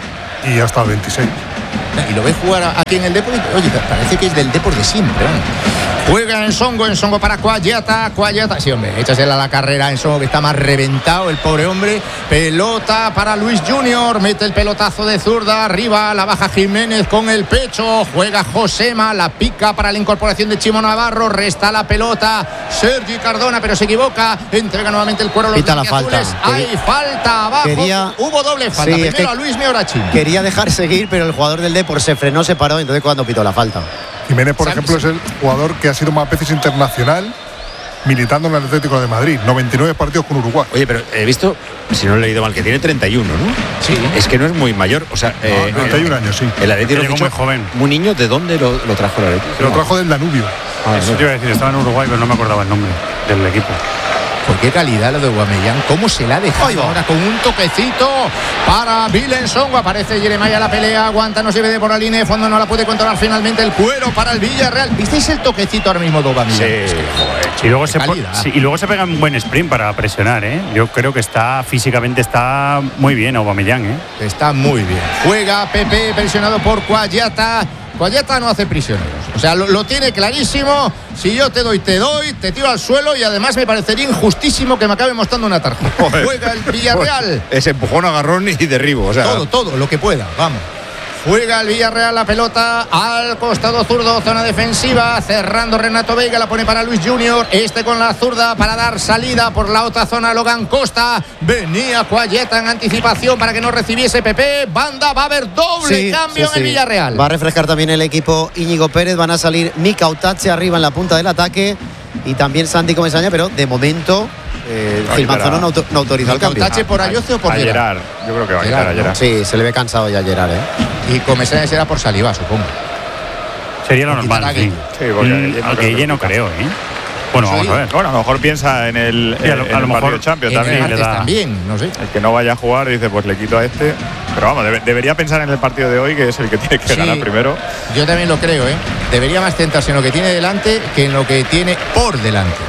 Y hasta el veintiséis. Y lo ves jugar aquí en el Depor y, oye, parece que es del Depor de siempre, ¿no? Juega en Songo, en Songo para Cuayata, Cuayata, sí, hombre, échasela a la carrera en Songo, que está más reventado el pobre hombre. Pelota para Luis Junior, mete el pelotazo de zurda, arriba, la baja Jiménez con el pecho, juega Josema, la pica para la incorporación de Chimo Navarro, resta la pelota Sergi Cardona, pero se equivoca, entrega nuevamente el cuero a los Pita la falta. blanquiazules. Hay falta abajo, Quería- hubo doble falta, Sí, es primero que- a Luis Meorachi. Quería dejar seguir, pero el jugador del Depor se frenó, se paró, entonces cuando pitó la falta. Jiménez, por Sam- ejemplo, es el jugador que ha sido más veces internacional militando en el Atlético de Madrid. noventa y nueve partidos con Uruguay. oye, pero he visto, si no he leído mal, que tiene treinta y uno, ¿no? Sí. Es que no es muy mayor. O sea, eh, noventa y un años, sí. el Atlético lo Llegó fichó muy joven. Muy niño, ¿de dónde lo, lo trajo el Atlético? Se lo trajo del Danubio. Ah, Eso no. te iba a decir, estaba en Uruguay, pero no me acordaba el nombre del equipo. Por qué calidad lo de Guamellán, cómo se la ha dejado ahora con un toquecito para Vilensongo. Aparece Jeremai a la pelea, aguanta, no se ve de por la línea de fondo, no la puede controlar finalmente el cuero para el Villarreal. ¿Visteis el toquecito ahora mismo de Guamellán? Sí. Y luego, se po- calidad. sí, y luego se pega un buen sprint para presionar, ¿eh? Yo creo que está físicamente está muy bien Aubameyang, ¿eh? Está muy bien. Juega Pepe, presionado por Cuayata. Cuayata no hace prisioneros. O sea, lo, lo tiene clarísimo. Si yo te doy, te doy, te tiro al suelo y además me parecería injustísimo que me acabe mostrando una tarjeta. Joder. Juega el Villarreal. Ese empujón, agarrón y derribo. O sea, Todo, todo, lo que pueda, vamos. Juega el Villarreal la pelota al costado zurdo, zona defensiva, cerrando Renato Veiga, la pone para Luis Junior, este con la zurda para dar salida por la otra zona Logan Costa, venía Cuayeta en anticipación para que no recibiese Pepe, banda, va a haber doble Sí, cambio sí, en el sí. Villarreal. Va a refrescar también el equipo Íñigo Pérez, van a salir Mika Utache arriba en la punta del ataque y también Santi Comesaña, pero de momento eh, Va a Gil quitar Manzano a- no, auto- no autoriza el cambio. Utache por Ayoce o por a Gerard? Gerard. Yo creo que va a quitar a Gerard, ¿no? Gerard. Sí, se le ve cansado ya a Gerard, ¿eh? Y Comesaña será por saliva, supongo. Sería lo O quitar normal, a sí. Guille. Sí, porque Mm, Guille no al creo Guille que no lo creo, ¿eh? Bueno, vamos Sí. a ver. Bueno, a lo mejor piensa en el, Sí, a lo- en a lo el mejor partido Champions En el también. martes le da- también, no sé. El que no vaya a jugar dice, pues le quito a este. Pero vamos, debe- debería pensar en el partido de hoy, que es el que tiene que Sí. ganar primero. Yo también lo creo, ¿eh? Debería más centrarse en lo que tiene delante que en lo que tiene por delante.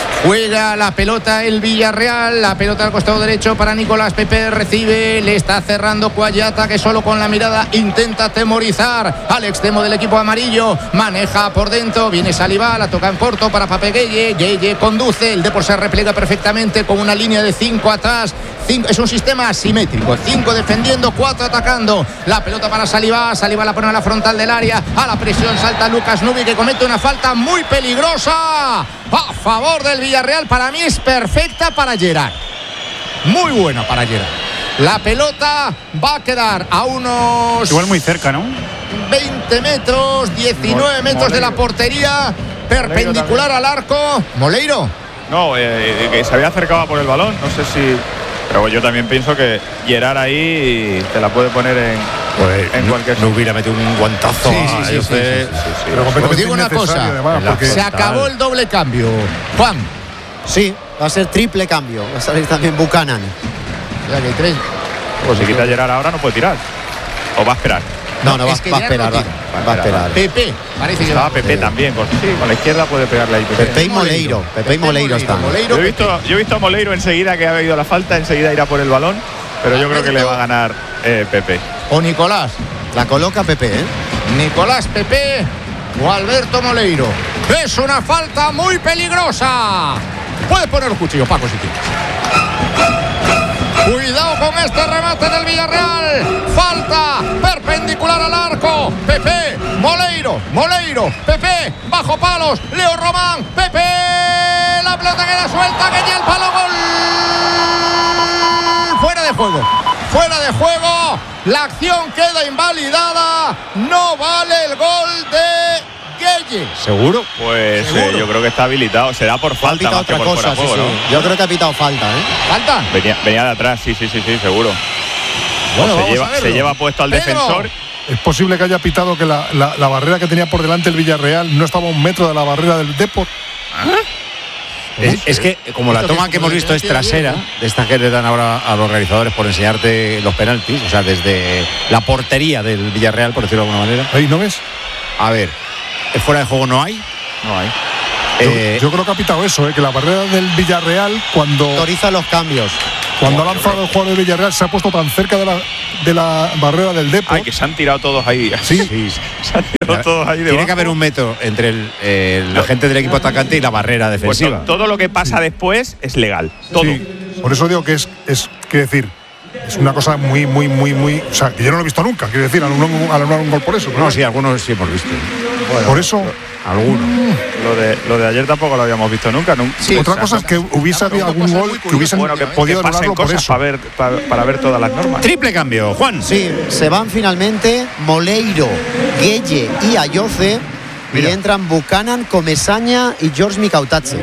Juega la pelota el Villarreal, la pelota al costado derecho para Nicolás Pepe, recibe, le está cerrando Cuayata, que solo con la mirada intenta temorizar al extremo del equipo amarillo, maneja por dentro, viene Saliba, la toca en corto para Pape Gueye, Gueye conduce, el Depor se replega perfectamente con una línea de cinco atrás, cinco, es un sistema asimétrico, cinco defendiendo, cuatro atacando, la pelota para Saliba, Saliba la pone a la frontal del área, a la presión salta Lucas Nubi, que comete una falta muy peligrosa a favor del Villarreal. Para mí es perfecta para Gerard, muy buena para Gerard. La pelota va a quedar a unos Igual muy cerca, ¿no? veinte metros, diecinueve metros de la portería, perpendicular al arco. Moleiro. No, eh, que se había acercado por el balón, no sé si. Pero yo también pienso que Gerard ahí te la puede poner en, Pues, en no, cualquier. no hubiera metido un guantazo. Sí, sí, a sí, Ayoce. sí, sí, Pero Os completamente digo una innecesario, cosa, además, porque se acabó el doble cambio. Juan. Sí, Va a ser triple cambio. Va a salir también Buchanan. Ya que hay tres. Pues si quita Gerard ahora no puede tirar. O va a esperar. No, no, va, es que va a ya esperar. no Va, tira. va a esperar. Pepe, parece que Estaba va. Pepe también. Con, sí, con la izquierda puede pegarle ahí. Pepe. Pepe y Moleiro. Pepe y Moleiro están. Yo he, visto, yo he visto a Moleiro enseguida que ha habido la falta, enseguida irá por el balón, pero yo creo que le va a ganar eh, Pepe. O Nicolás. La coloca Pepe, ¿eh? Nicolás Pepe o Alberto Moleiro. Es una falta muy peligrosa. Puedes poner los cuchillos, Paco, si quieres. Cuidado con este remate del Villarreal. Falta perpendicular al arco. Pepe, Moleiro, Moleiro, Pepe, bajo palos. Leo Román, Pepe. La pelota queda suelta, que ya el palo, gol. Fuera de juego. Fuera de juego. La acción queda invalidada. No vale el gol de Gueye. ¿Seguro? Pues eh, yo creo que está habilitado. Será por falta más que otra por cosa, fuera de juego, sí, ¿no? sí. Yo creo que ha pitado falta, ¿eh? ¿Falta? Venía, venía de atrás, sí, sí, sí, sí, seguro. Bueno, O vamos se, lleva, a verlo. se lleva puesto al Pedro. defensor. Es posible que haya pitado que la, la, la barrera que tenía por delante el Villarreal no estaba a un metro de la barrera del Depor. Es, es que como la toma que hemos visto es trasera, de esta que le dan ahora a los realizadores por enseñarte los penaltis, o sea, desde la portería del Villarreal, por decirlo de alguna manera. Ahí, ¿no ves? A ver, fuera de juego no hay. No hay. Eh, yo, yo creo que ha pitado eso, ¿eh? Que la barrera del Villarreal, cuando, Autoriza los cambios. cuando ha lanzado el jugador del Villarreal, se ha puesto tan cerca de la, de la barrera del Depor. Ay, que se han tirado todos ahí. Sí, sí. Se han tirado todos ahí Tiene debajo. que haber un metro entre el, eh, la gente del equipo atacante y la barrera Pues defensiva. to- todo lo que pasa después es legal. Todo. Sí, por eso digo que es, es quiero decir, es una cosa muy, muy, muy, muy. O sea, que yo no lo he visto nunca, quiero decir, anular un, anular un gol por eso. No, sí, algunos sí hemos visto. Bueno, por eso. Algunos. Lo de, lo de ayer tampoco lo habíamos visto nunca. nunca. Sí, otra cosa es que hubiese habido algún gol que hubiesen bueno, que, podido que pasen anularlo por cosas eso. para ver, para, para ver todas las normas. Triple cambio, Juan. Sí, se van finalmente Moleiro, Gueye y Ayoce. Y entran Buchanan, Comesaña y George Micautache.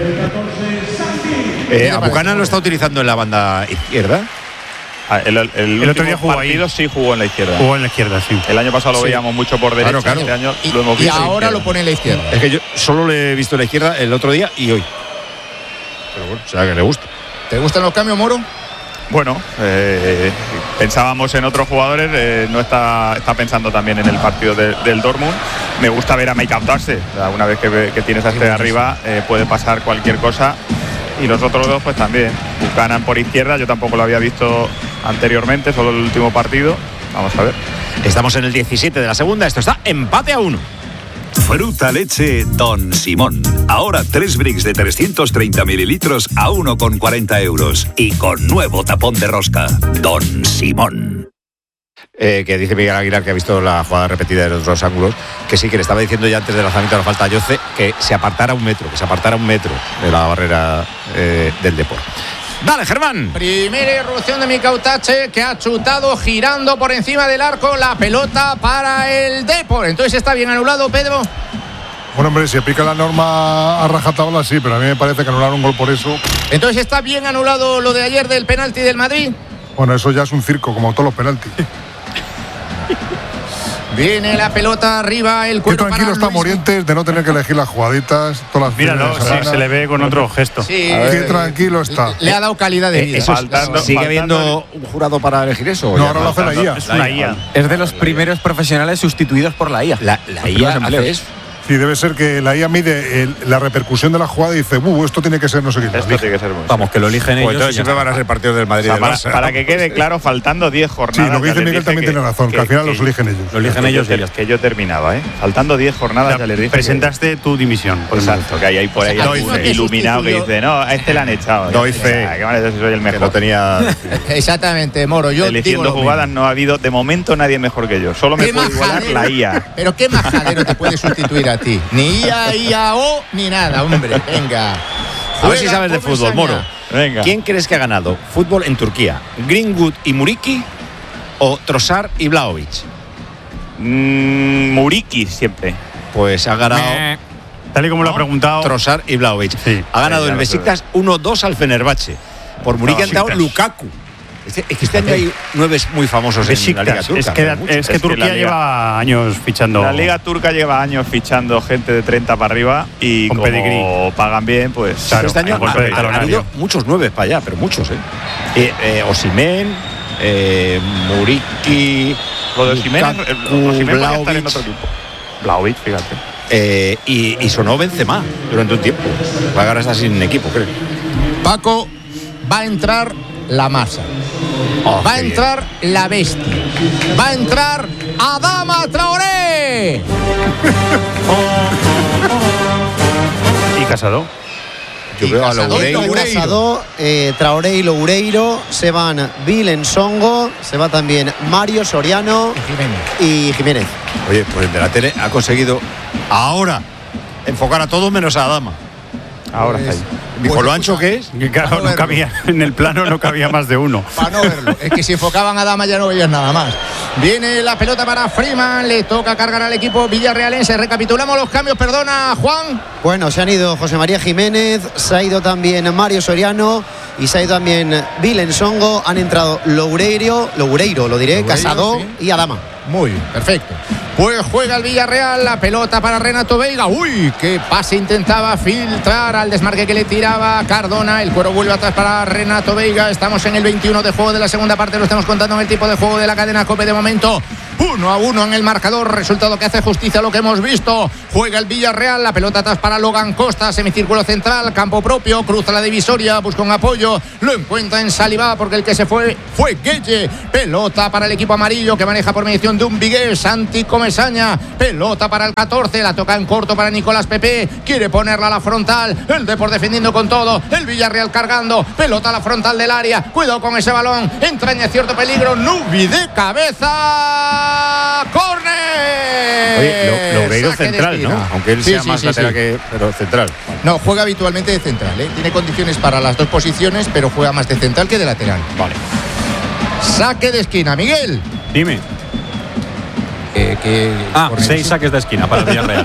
Eh, a Buchanan lo está utilizando en la banda izquierda. Ah, el, el, el, El otro último día jugó partido ahí. sí jugó en la izquierda. Jugó en la izquierda, sí. El año pasado lo Sí. veíamos mucho por derecha. Claro, claro. Este año Y, lo hemos y visto. ahora izquierda. lo pone en la izquierda. Es que yo solo le he visto en la izquierda el otro día y hoy. Pero bueno, o sea que le gusta. ¿Te gustan los cambios, Moro? Bueno, eh, pensábamos en otros jugadores, eh, no está, está pensando también en el partido de- del Dortmund. Me gusta ver a Mike Autarse. Una vez que, ve- que tienes a este de arriba, eh, puede pasar cualquier cosa. Y los otros dos, pues también. Buchanan por izquierda, yo tampoco lo había visto anteriormente, solo el último partido. Vamos a ver. Estamos en el diecisiete de la segunda, esto está empate a uno. Fruta leche Don Simón. Ahora tres bricks de trescientos treinta mililitros a uno con cuarenta euros. Y con nuevo tapón de rosca. Don Simón. Eh, que dice Miguel Aguilar, que ha visto la jugada repetida en otros ángulos, que sí, que le estaba diciendo ya antes del lanzamiento de la falta a Yoce que se apartara un metro, que se apartara un metro de la barrera eh, del Depor. Dale, Germán. Primera irrupción de Micautache, que ha chutado girando por encima del arco la pelota para el Depor. Entonces está bien anulado, Pedro. Bueno, hombre, si aplica la norma a rajatabla, sí, pero a mí me parece que anular un gol por eso. Entonces está bien anulado lo de ayer del penalti del Madrid. Bueno, eso ya es un circo, como todos los penaltis. Viene la pelota arriba, el Qué cuero tranquilo para está Luis. Morientes de no tener que elegir las jugaditas, todas las Míralo, fines de sí, semana. se le ve con otro gesto. Sí, Qué eh, tranquilo está. le ha dado calidad de vida. Eh, eso es- Faltando- ¿Sigue faltando- habiendo un jurado para elegir eso? o No, ya ahora lo hace la I A. Es una I A. Es de los primeros profesionales sustituidos por la I A. La, la Los I A primeros hace empleos. eso. Sí, debe ser que la I A mide el- la repercusión de la jugada y dice, uh, esto tiene que ser no sé qué. Esto tiene que ser muy Vamos, que lo eligen Pues ellos. entonces y ya siempre está. van a ser partidos del Madrid O sea, y del para, Barça. para que quede claro, faltando diez jornadas. Sí, lo que ya dice les Miguel dije también tiene razón, que al final los eligen ellos. Lo eligen que ellos yo, y ya está. que yo terminaba, ¿eh? Faltando diez jornadas, ya les dije. Presentaste tu dimisión. Que, exacto, que hay ahí por ahí O sea, algún alguno que iluminado que sustituyó- dice, no, a este le han echado. Doy O sea, fe. ¿qué van a decir si soy el Que mejor? no tenía. Exactamente, Moro. Yo digo Eligiendo lo jugadas mismo. no ha habido, de momento, nadie mejor que yo. Solo me Qué puede igualar majadero. la I A. Pero qué majadero te puede sustituir a ti. Ni I A, I A O, ni nada, hombre. Venga. A ver si Juega sabes de fútbol, Comesaña. Moro. Venga. ¿Quién crees que ha ganado fútbol en Turquía? ¿Greenwood y Muriqui o Trossard y Vlahovic? Mm, Muriqui siempre. Pues ha ganado Tal y como lo ha preguntado. Trossard y Vlahovic. Sí. Ha ganado Sí, ya el lo sé. Besiktas uno dos al Fenerbahce. Por Muriqui No, ha entrado Besiktas. Lukaku. Este, es que este año hay nueve muy famosos en la Liga Turca. Es que, es que Es que Turquía la Liga- lleva años fichando. La Liga Turca lleva años fichando gente de treinta para arriba y Con como pedigrí. pagan bien, pues Claro, este año hay golpe ha, de ha- ha talonario. habido muchos nueve para allá, pero muchos, ¿eh? eh, eh Osimhen, eh, Muriqui, Lo de Osimhen, Lukaku, eh, Osimhen podría estar en Vlahovic, otro equipo. Vlahovic, fíjate. eh, y, y sonó Benzema durante un tiempo. Ahora está sin equipo, creo. Paco, va a entrar la masa. Oh, va a qué bien. entrar la bestia. Va a entrar Adama Traoré. ¿Y Casado? Yo Y veo a Casado y Loureiro. Loureiro. Casado, eh, Traoré y Loureiro, se van Vilen Songo, se va también Mario Soriano y Jiménez. Oye, pues el de la tele ha conseguido ahora enfocar a todos menos a Adama. Ahora Pues- está ahí. Dijo, pues lo ancho escucha, que es. Que claro, no verlo. cabía, en el plano no cabía más de uno. Para no verlo. Es que si enfocaban a Dama ya no veías nada más. Viene la pelota para Freeman. Le toca cargar al equipo villarrealense. Recapitulamos los cambios. Perdona, Juan. Bueno, se han ido José María Jiménez, se ha ido también Mario Soriano y se ha ido también Vilen Songo. Han entrado Loureiro, Loureiro, lo diré, Loureiro, Casado sí. y Adama. Muy bien, perfecto. Pues juega el Villarreal, la pelota para Renato Veiga. Uy, qué pase intentaba filtrar al desmarque que le tiraba Cardona. El cuero vuelve atrás para Renato Veiga. Estamos en el veintiuno de juego de la segunda parte. Lo estamos contando en el tipo de juego de la cadena COPE de momento. Uno a uno en el marcador. Resultado que hace justicia a lo que hemos visto. Juega el Villarreal, la pelota atrás para Logan Costa. Semicírculo central, campo propio. Cruza la divisoria, busca un apoyo. Lo encuentra en Salivá porque el que se fue fue Gueye. Pelota para el equipo amarillo que maneja por mediación de un Vigués. Santi Comesaña. Pelota para el catorce. La toca en corto para Nicolás Pepe. Quiere ponerla a la frontal. El Depor defendiendo con todo. El Villarreal cargando. Pelota a la frontal del área. Cuidado con ese balón. Entraña cierto peligro. Nubi de cabeza. ¡Córner! Oye, Lo- Loureiro Saque de central, ¿no? esquina. Aunque él Sí, sea sí, más sí, lateral sí. que. Pero central. No, juega habitualmente de central, ¿eh? Tiene condiciones para las dos posiciones, pero juega más de central que de lateral. Vale. Saque de esquina, Miguel. Dime. Eh, que Ah, Cornelius- seis saques de esquina para el Villarreal.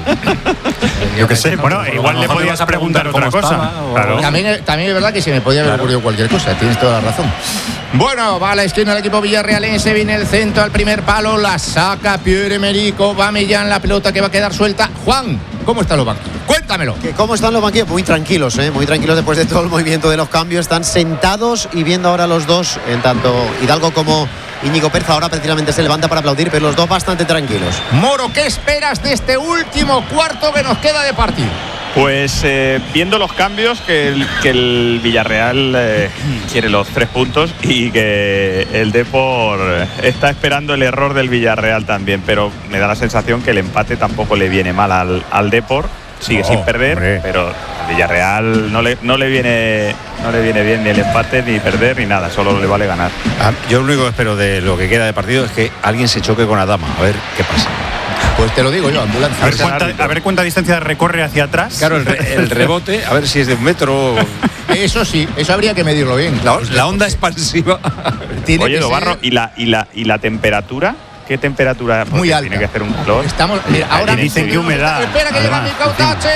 Yo qué sé, bueno, igual le podías preguntar otra cosa. Claro. También, también es verdad que se me podía haber Claro. ocurrido cualquier cosa, tienes toda la razón. Bueno, va a la esquina el equipo villarrealense, viene el centro al primer palo, la saca Pierre-Emerick Aubameyang, la pelota que va a quedar suelta. Juan, ¿cómo están los banquillos? Cuéntamelo. ¿Que ¿Cómo están los banquillos? Muy tranquilos, ¿eh? Muy tranquilos después de todo el movimiento de los cambios. Están sentados y viendo ahora los dos, en tanto Hidalgo como Íñigo Perza. Ahora precisamente se levanta para aplaudir, pero los dos bastante tranquilos. Moro, ¿qué esperas de este último cuarto que nos queda de partido? Pues eh, viendo los cambios, que el, que el Villarreal eh, quiere los tres puntos y que el Depor está esperando el error del Villarreal también, pero me da la sensación que el empate tampoco le viene mal al, al Depor. Sigue No, sin perder, hombre. pero al Villarreal no le, no le viene no le viene bien ni el empate, ni perder, ni nada, solo le vale ganar. Ah, yo lo único que espero de lo que queda de partido es que alguien se choque con Adama. A ver qué pasa. Pues te lo digo yo, ambulancia. A ver, cuánta, a ver cuánta distancia recorre hacia atrás. Claro, el, re- el rebote, a ver si es de un metro. Eso sí, eso habría que medirlo bien. La, la onda expansiva. Tiene Oye, que Dobarro, ser- ¿y la, y, la, ¿y la temperatura? ¿Qué temperatura? Porque Muy alta. Tiene que hacer un calor. Estamos, mira, ahora Tiene dicen que humedad. Espera que llega Además, Micautache.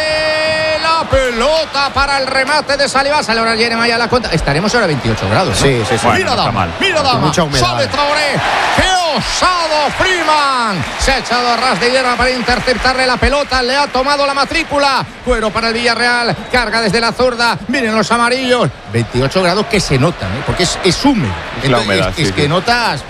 La pelota para el remate de Saliba. Sale ahora Jeremiah a la cuenta. Estaremos ahora a veintiocho grados. ¿no? Sí, sí, sí. Bueno, Mira no está Dama, mal. mira Dama. Mucha humedad. Sale Traoré. ¡Qué osado Freeman! Se ha echado a ras de hierba para interceptarle la pelota. Le ha tomado la matrícula. Cuero para el Villarreal. Carga desde la zurda. Miren los amarillos. veintiocho grados que se notan, ¿eh? Porque es, es húmedo. Es la Entonces, humedad, es, sí, es que sí. notas.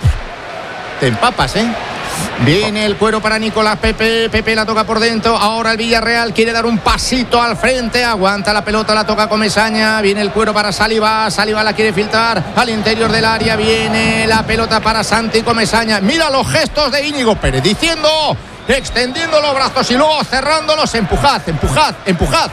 Te empapas, ¿eh? Viene el cuero para Nicolás Pepe. Pepe la toca por dentro. Ahora el Villarreal quiere dar un pasito al frente. Aguanta la pelota, la toca Comesaña. Viene el cuero para Saliba. Saliba la quiere filtrar al interior del área. Viene la pelota para Santi Comesaña. Mira los gestos de Íñigo Pérez diciendo, extendiendo los brazos y luego cerrándolos. Empujad, empujad, empujad.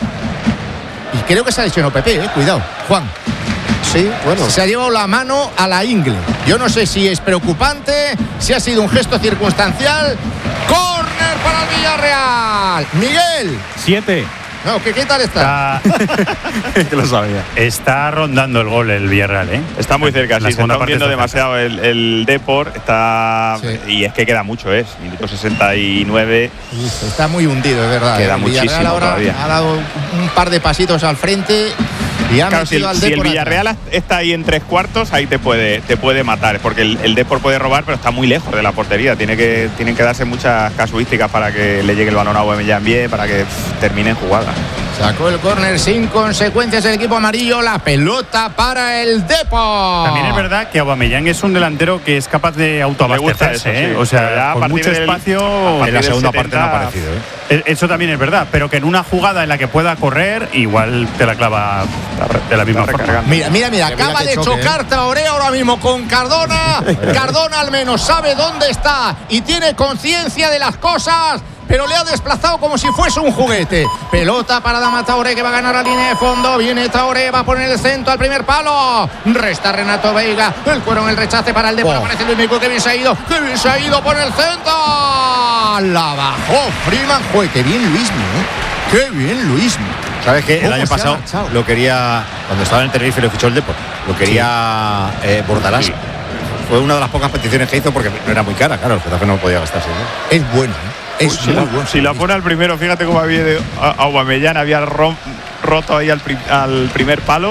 Y creo que se ha lesionado Pepe, eh. Cuidado, Juan. Sí, bueno. Se ha llevado la mano a la ingle. Yo no sé si es preocupante, si ha sido un gesto circunstancial. Córner para el Villarreal. Miguel. Siete. No, ¿qué, qué tal está? Está, que lo sabía. Está rondando el gol el Villarreal, ¿eh? Está muy cerca, En la sí, se segunda está parte hundiendo está demasiado el, el Depor, está Sí. y es que queda mucho, es minuto sesenta y nueve. Está muy hundido, es verdad. Queda El Villarreal muchísimo ahora todavía. ha dado un par de pasitos al frente Y ha claro, si, metido al si el Depor Villarreal atrás. está ahí en tres cuartos, ahí te puede, te puede matar, porque el, el Depor puede robar, pero está muy lejos de la portería. Tiene que, tienen que darse muchas casuísticas para que le llegue el balón a Aubameyang bien, para que pff, termine en jugada. Sacó el córner sin consecuencias el equipo amarillo. La pelota para el Depor. También es verdad que Aubameyang es un delantero que es capaz de autoabastecerse, eso, ¿eh? sí. O sea, ya con mucho del, espacio. En la segunda setenta, parte no ha aparecido, ¿eh? Eso también es verdad, pero que en una jugada en la que pueda correr, igual te la clava de la misma forma. Mira, mira, mira, Mira, acaba mira de que choque, chocar ¿eh? Traoré ahora mismo con Cardona. Cardona al menos sabe dónde está y tiene conciencia de las cosas, pero le ha desplazado como si fuese un juguete. Pelota para Adama Traoré, que va a ganar la línea de fondo. Viene Traoré, va a poner el centro al primer palo. Resta Renato Veiga. El cuero en el rechace para el Depor. Oh. Aparece Luis Mico, que bien se ha ido. Que bien se ha ido por el centro. La bajó Freeman. Joder, qué bien Luismi, ¿eh? Qué bien Luismi. ¿Sabes qué? El año ¿Cómo se ha pasado marchado? lo quería, cuando estaba en el Tenerife lo fichó el Depor. Lo quería eh, Bordalás. Sí. Fue una de las pocas peticiones que hizo porque no era muy cara, claro, el Getafe no podía gastarse, ¿no? Es bueno, ¿eh? Es si, muy la, bueno. si la pone al primero, fíjate cómo había de Aubameyang, había rom, roto ahí al, pri, al primer palo.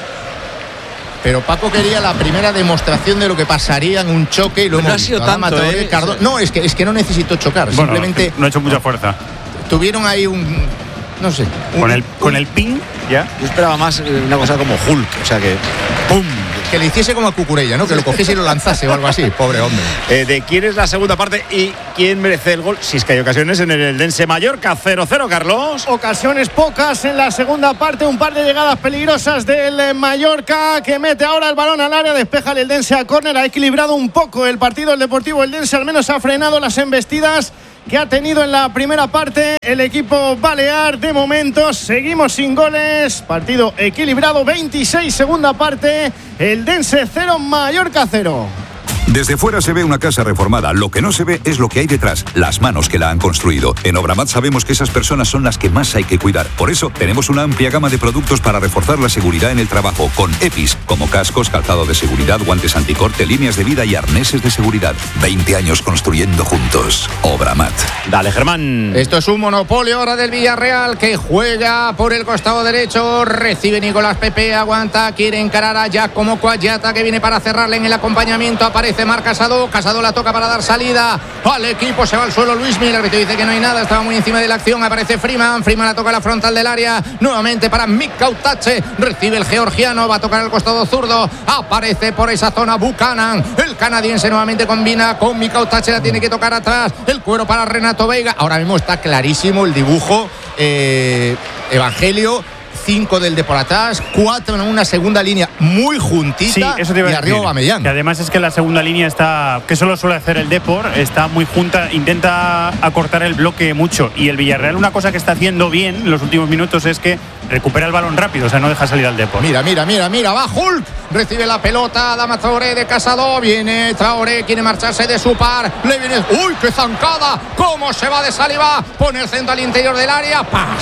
Pero Paco quería la primera demostración de lo que pasaría en un choque y lo no hemos ha sido visto. tanto, Traoré, ¿eh? Cardona. No, es que, es que no necesitó chocar. Bueno, simplemente no ha hecho mucha fuerza. tuvieron ahí un. No sé. Un, Con el, con el ping, ya. Yo esperaba más eh, una cosa como Hulk, o sea que. ¡Pum! Que le hiciese como a Cucurella, ¿no? Que lo cogiese y lo lanzase o algo así. Pobre hombre. Eh, ¿De quién es la segunda parte y quién merece el gol? Si es que hay ocasiones en el Eldense Mallorca. cero cero, Carlos. Ocasiones pocas en la segunda parte. Un par de llegadas peligrosas del Mallorca, que mete ahora el balón al área. Despeja el Eldense a córner. Ha equilibrado un poco el partido. El Deportivo Eldense al menos ha frenado las embestidas que ha tenido en la primera parte el equipo balear. De momento seguimos sin goles, partido equilibrado. Veintiséis, segunda parte, Eldense cero, Mallorca cero. Desde fuera se ve una casa reformada, lo que no se ve es lo que hay detrás, las manos que la han construido. En Obramat sabemos que esas personas son las que más hay que cuidar. Por eso tenemos una amplia gama de productos para reforzar la seguridad en el trabajo, con EPIs, como cascos, calzado de seguridad, guantes anticorte, líneas de vida y arneses de seguridad. veinte años construyendo juntos. Obramat. Dale, Germán. Esto es un monopolio ahora del Villarreal, que juega por el costado derecho. Recibe Nicolás Pepe, aguanta, quiere encarar a Giacomo Cuagliata, que viene para cerrarle en el acompañamiento. Aparece Marc Casado, Casado la toca para dar salida al equipo, se va al suelo Luismi, el árbitro dice que no hay nada, estaba muy encima de la acción. Aparece Freeman, Freeman la toca a la frontal del área, nuevamente para Mick Kautache, recibe el georgiano, va a tocar el costado zurdo, aparece por esa zona Buchanan, el canadiense nuevamente combina con Mick Kautache, la tiene que tocar atrás, el cuero para Renato Veiga. Ahora mismo está clarísimo el dibujo, eh, Evangelio. Cinco del Depor atrás, cuatro en una segunda línea muy juntita, sí, eso te iba a y arriba Aubameyang. Que además es que la segunda línea está, que eso lo suele hacer el Depor, está muy junta, intenta acortar el bloque mucho, y el Villarreal una cosa que está haciendo bien en los últimos minutos es que recupera el balón rápido, o sea, no deja salir al Depor. Mira, mira, mira, mira, va Hulk, recibe la pelota, Adama Traoré de Casado, viene Traoré, quiere marcharse de su par, le viene, uy, qué zancada, cómo se va de Saliba, pone el centro al interior del área,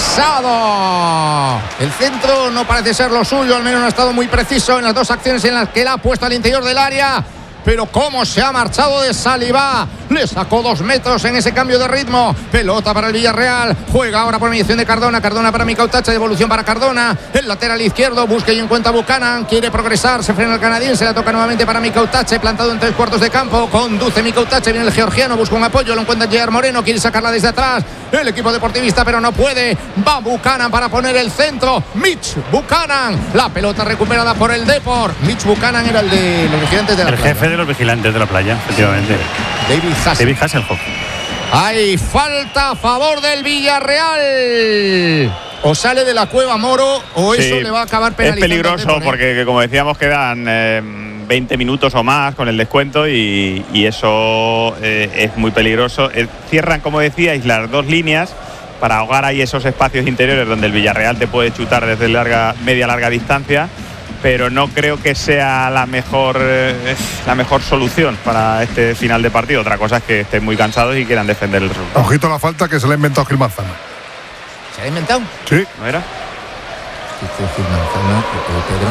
pasado. El centro no parece ser lo suyo, al menos no ha estado muy preciso en las dos acciones en las que la ha puesto al interior del área. Pero cómo se ha marchado de Saliba, le sacó dos metros en ese cambio de ritmo. Pelota para el Villarreal, juega ahora por mediación de Cardona, Cardona para Mick Kautache, devolución para Cardona, el lateral izquierdo, busca y encuentra a Buchanan, quiere progresar, se frena el canadiense, la toca nuevamente para Mick Kautache, plantado en tres cuartos de campo, conduce Mick Kautache, viene el georgiano, busca un apoyo, lo encuentra Gerard Moreno, quiere sacarla desde atrás, el equipo deportivista, pero no puede, va Buchanan para poner el centro, Mitch Buchanan, la pelota recuperada por el Depor. Mitch Buchanan era el de los vigilantes de la el playa. jefe de los vigilantes de la playa, efectivamente. David Hasselhoff. David Hasselhoff. Hay falta a favor del Villarreal. O sale de la cueva Moro o eso sí, le va a acabar penalizando. Es peligroso porque, como decíamos, quedan eh, veinte minutos o más con el descuento y, y eso eh, es muy peligroso. Eh, cierran, como decíais, las dos líneas para ahogar ahí esos espacios interiores donde el Villarreal te puede chutar desde larga, media larga distancia, pero no creo que sea la mejor eh, la mejor solución para este final de partido. Otra cosa es que estén muy cansados y quieran defender el resultado. Ojito a la falta que se le ha inventado Gil Manzano. ¿Se ha inventado? Sí. ¿No era? Gil Manzano, Pedro.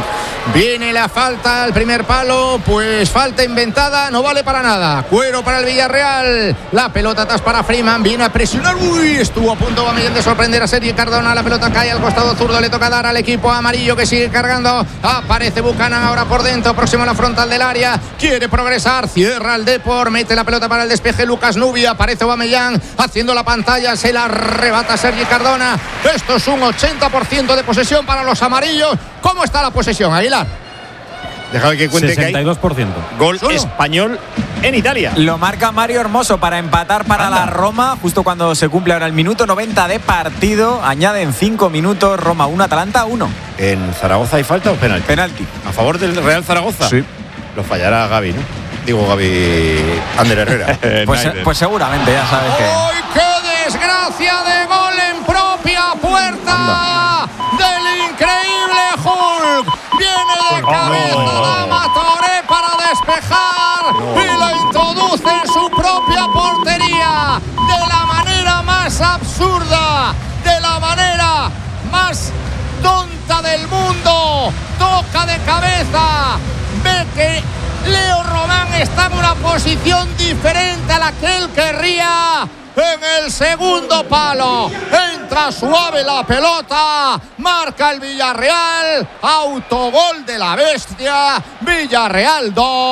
Viene la falta al primer palo, pues falta inventada, no vale para nada. Cuero para el Villarreal. La pelota atrás para Freeman, viene a presionar. Uy, estuvo a punto Aubameyang de sorprender a Sergi Cardona. La pelota cae al costado zurdo, le toca dar al equipo amarillo que sigue cargando. Aparece Buchanan ahora por dentro, próximo a la frontal del área. Quiere progresar, cierra el Depor, mete la pelota para el despeje Lucas Nubia. Aparece Aubameyang haciendo la pantalla, se la arrebata Sergi Cardona. Esto es un ochenta por ciento de posesión para los amarillos. ¿Cómo está la posesión, Aguilar? Déjame que cuente sesenta y dos por ciento. que hay gol ¿Solo? español en Italia. Lo marca Mario Hermoso para empatar para Anda. la Roma, justo cuando se cumple ahora el minuto noventa de partido. Añaden cinco minutos, Roma uno, Atalanta uno. ¿En Zaragoza hay falta o penalti? Penalti. ¿A favor del Real Zaragoza? Sí. Lo fallará Gaby, ¿no? Digo Gaby Ander Herrera. Pues, pues seguramente, ya sabes que. ¡Ay, qué desgracia de gol en propia puerta del increíble Hulk! Viene de cabeza Dama Touré para despejar y lo introduce en su propia portería de la manera más absurda, de la manera más tonta del mundo. Toca de cabeza, ve que Leo Román está en una posición diferente a la que él querría. En el segundo palo entra suave la pelota, marca el Villarreal, autogol de la bestia. Villarreal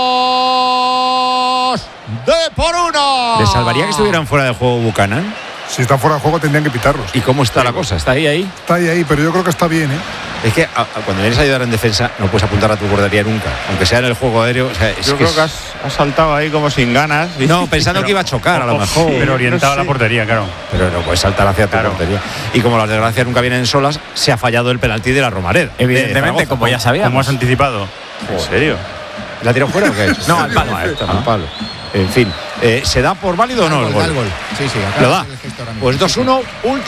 dos, de por uno. ¿Le salvaría que estuvieran fuera de juego Buchanan? Si están fuera de juego tendrían que pitarlos. ¿Y cómo está la cosa? ¿Está ahí, ahí? Está ahí, ahí, pero yo creo que está bien, ¿eh? Es que a, a, cuando vienes a ayudar en defensa no puedes apuntar a tu portería nunca, aunque sea en el juego aéreo. O sea, es Yo que creo es... que has, has saltado ahí como sin ganas. No, pensando pero, que iba a chocar a lo mejor. Pero orientado no sé. a la portería, claro. Pero no puedes saltar hacia tu Claro. portería. Y como las desgracias nunca vienen solas, se ha fallado el penalti de la Romareda. Evidentemente, como ya sabíamos. Como has anticipado. ¿En serio? ¿La tiró fuera o qué? No, al palo. Al palo. En fin, eh, ¿se da por válido o no el Da gol? el gol. Sí, sí, acaba Lo de da. hacer el gesto ahora mismo. Pues dos uno, último.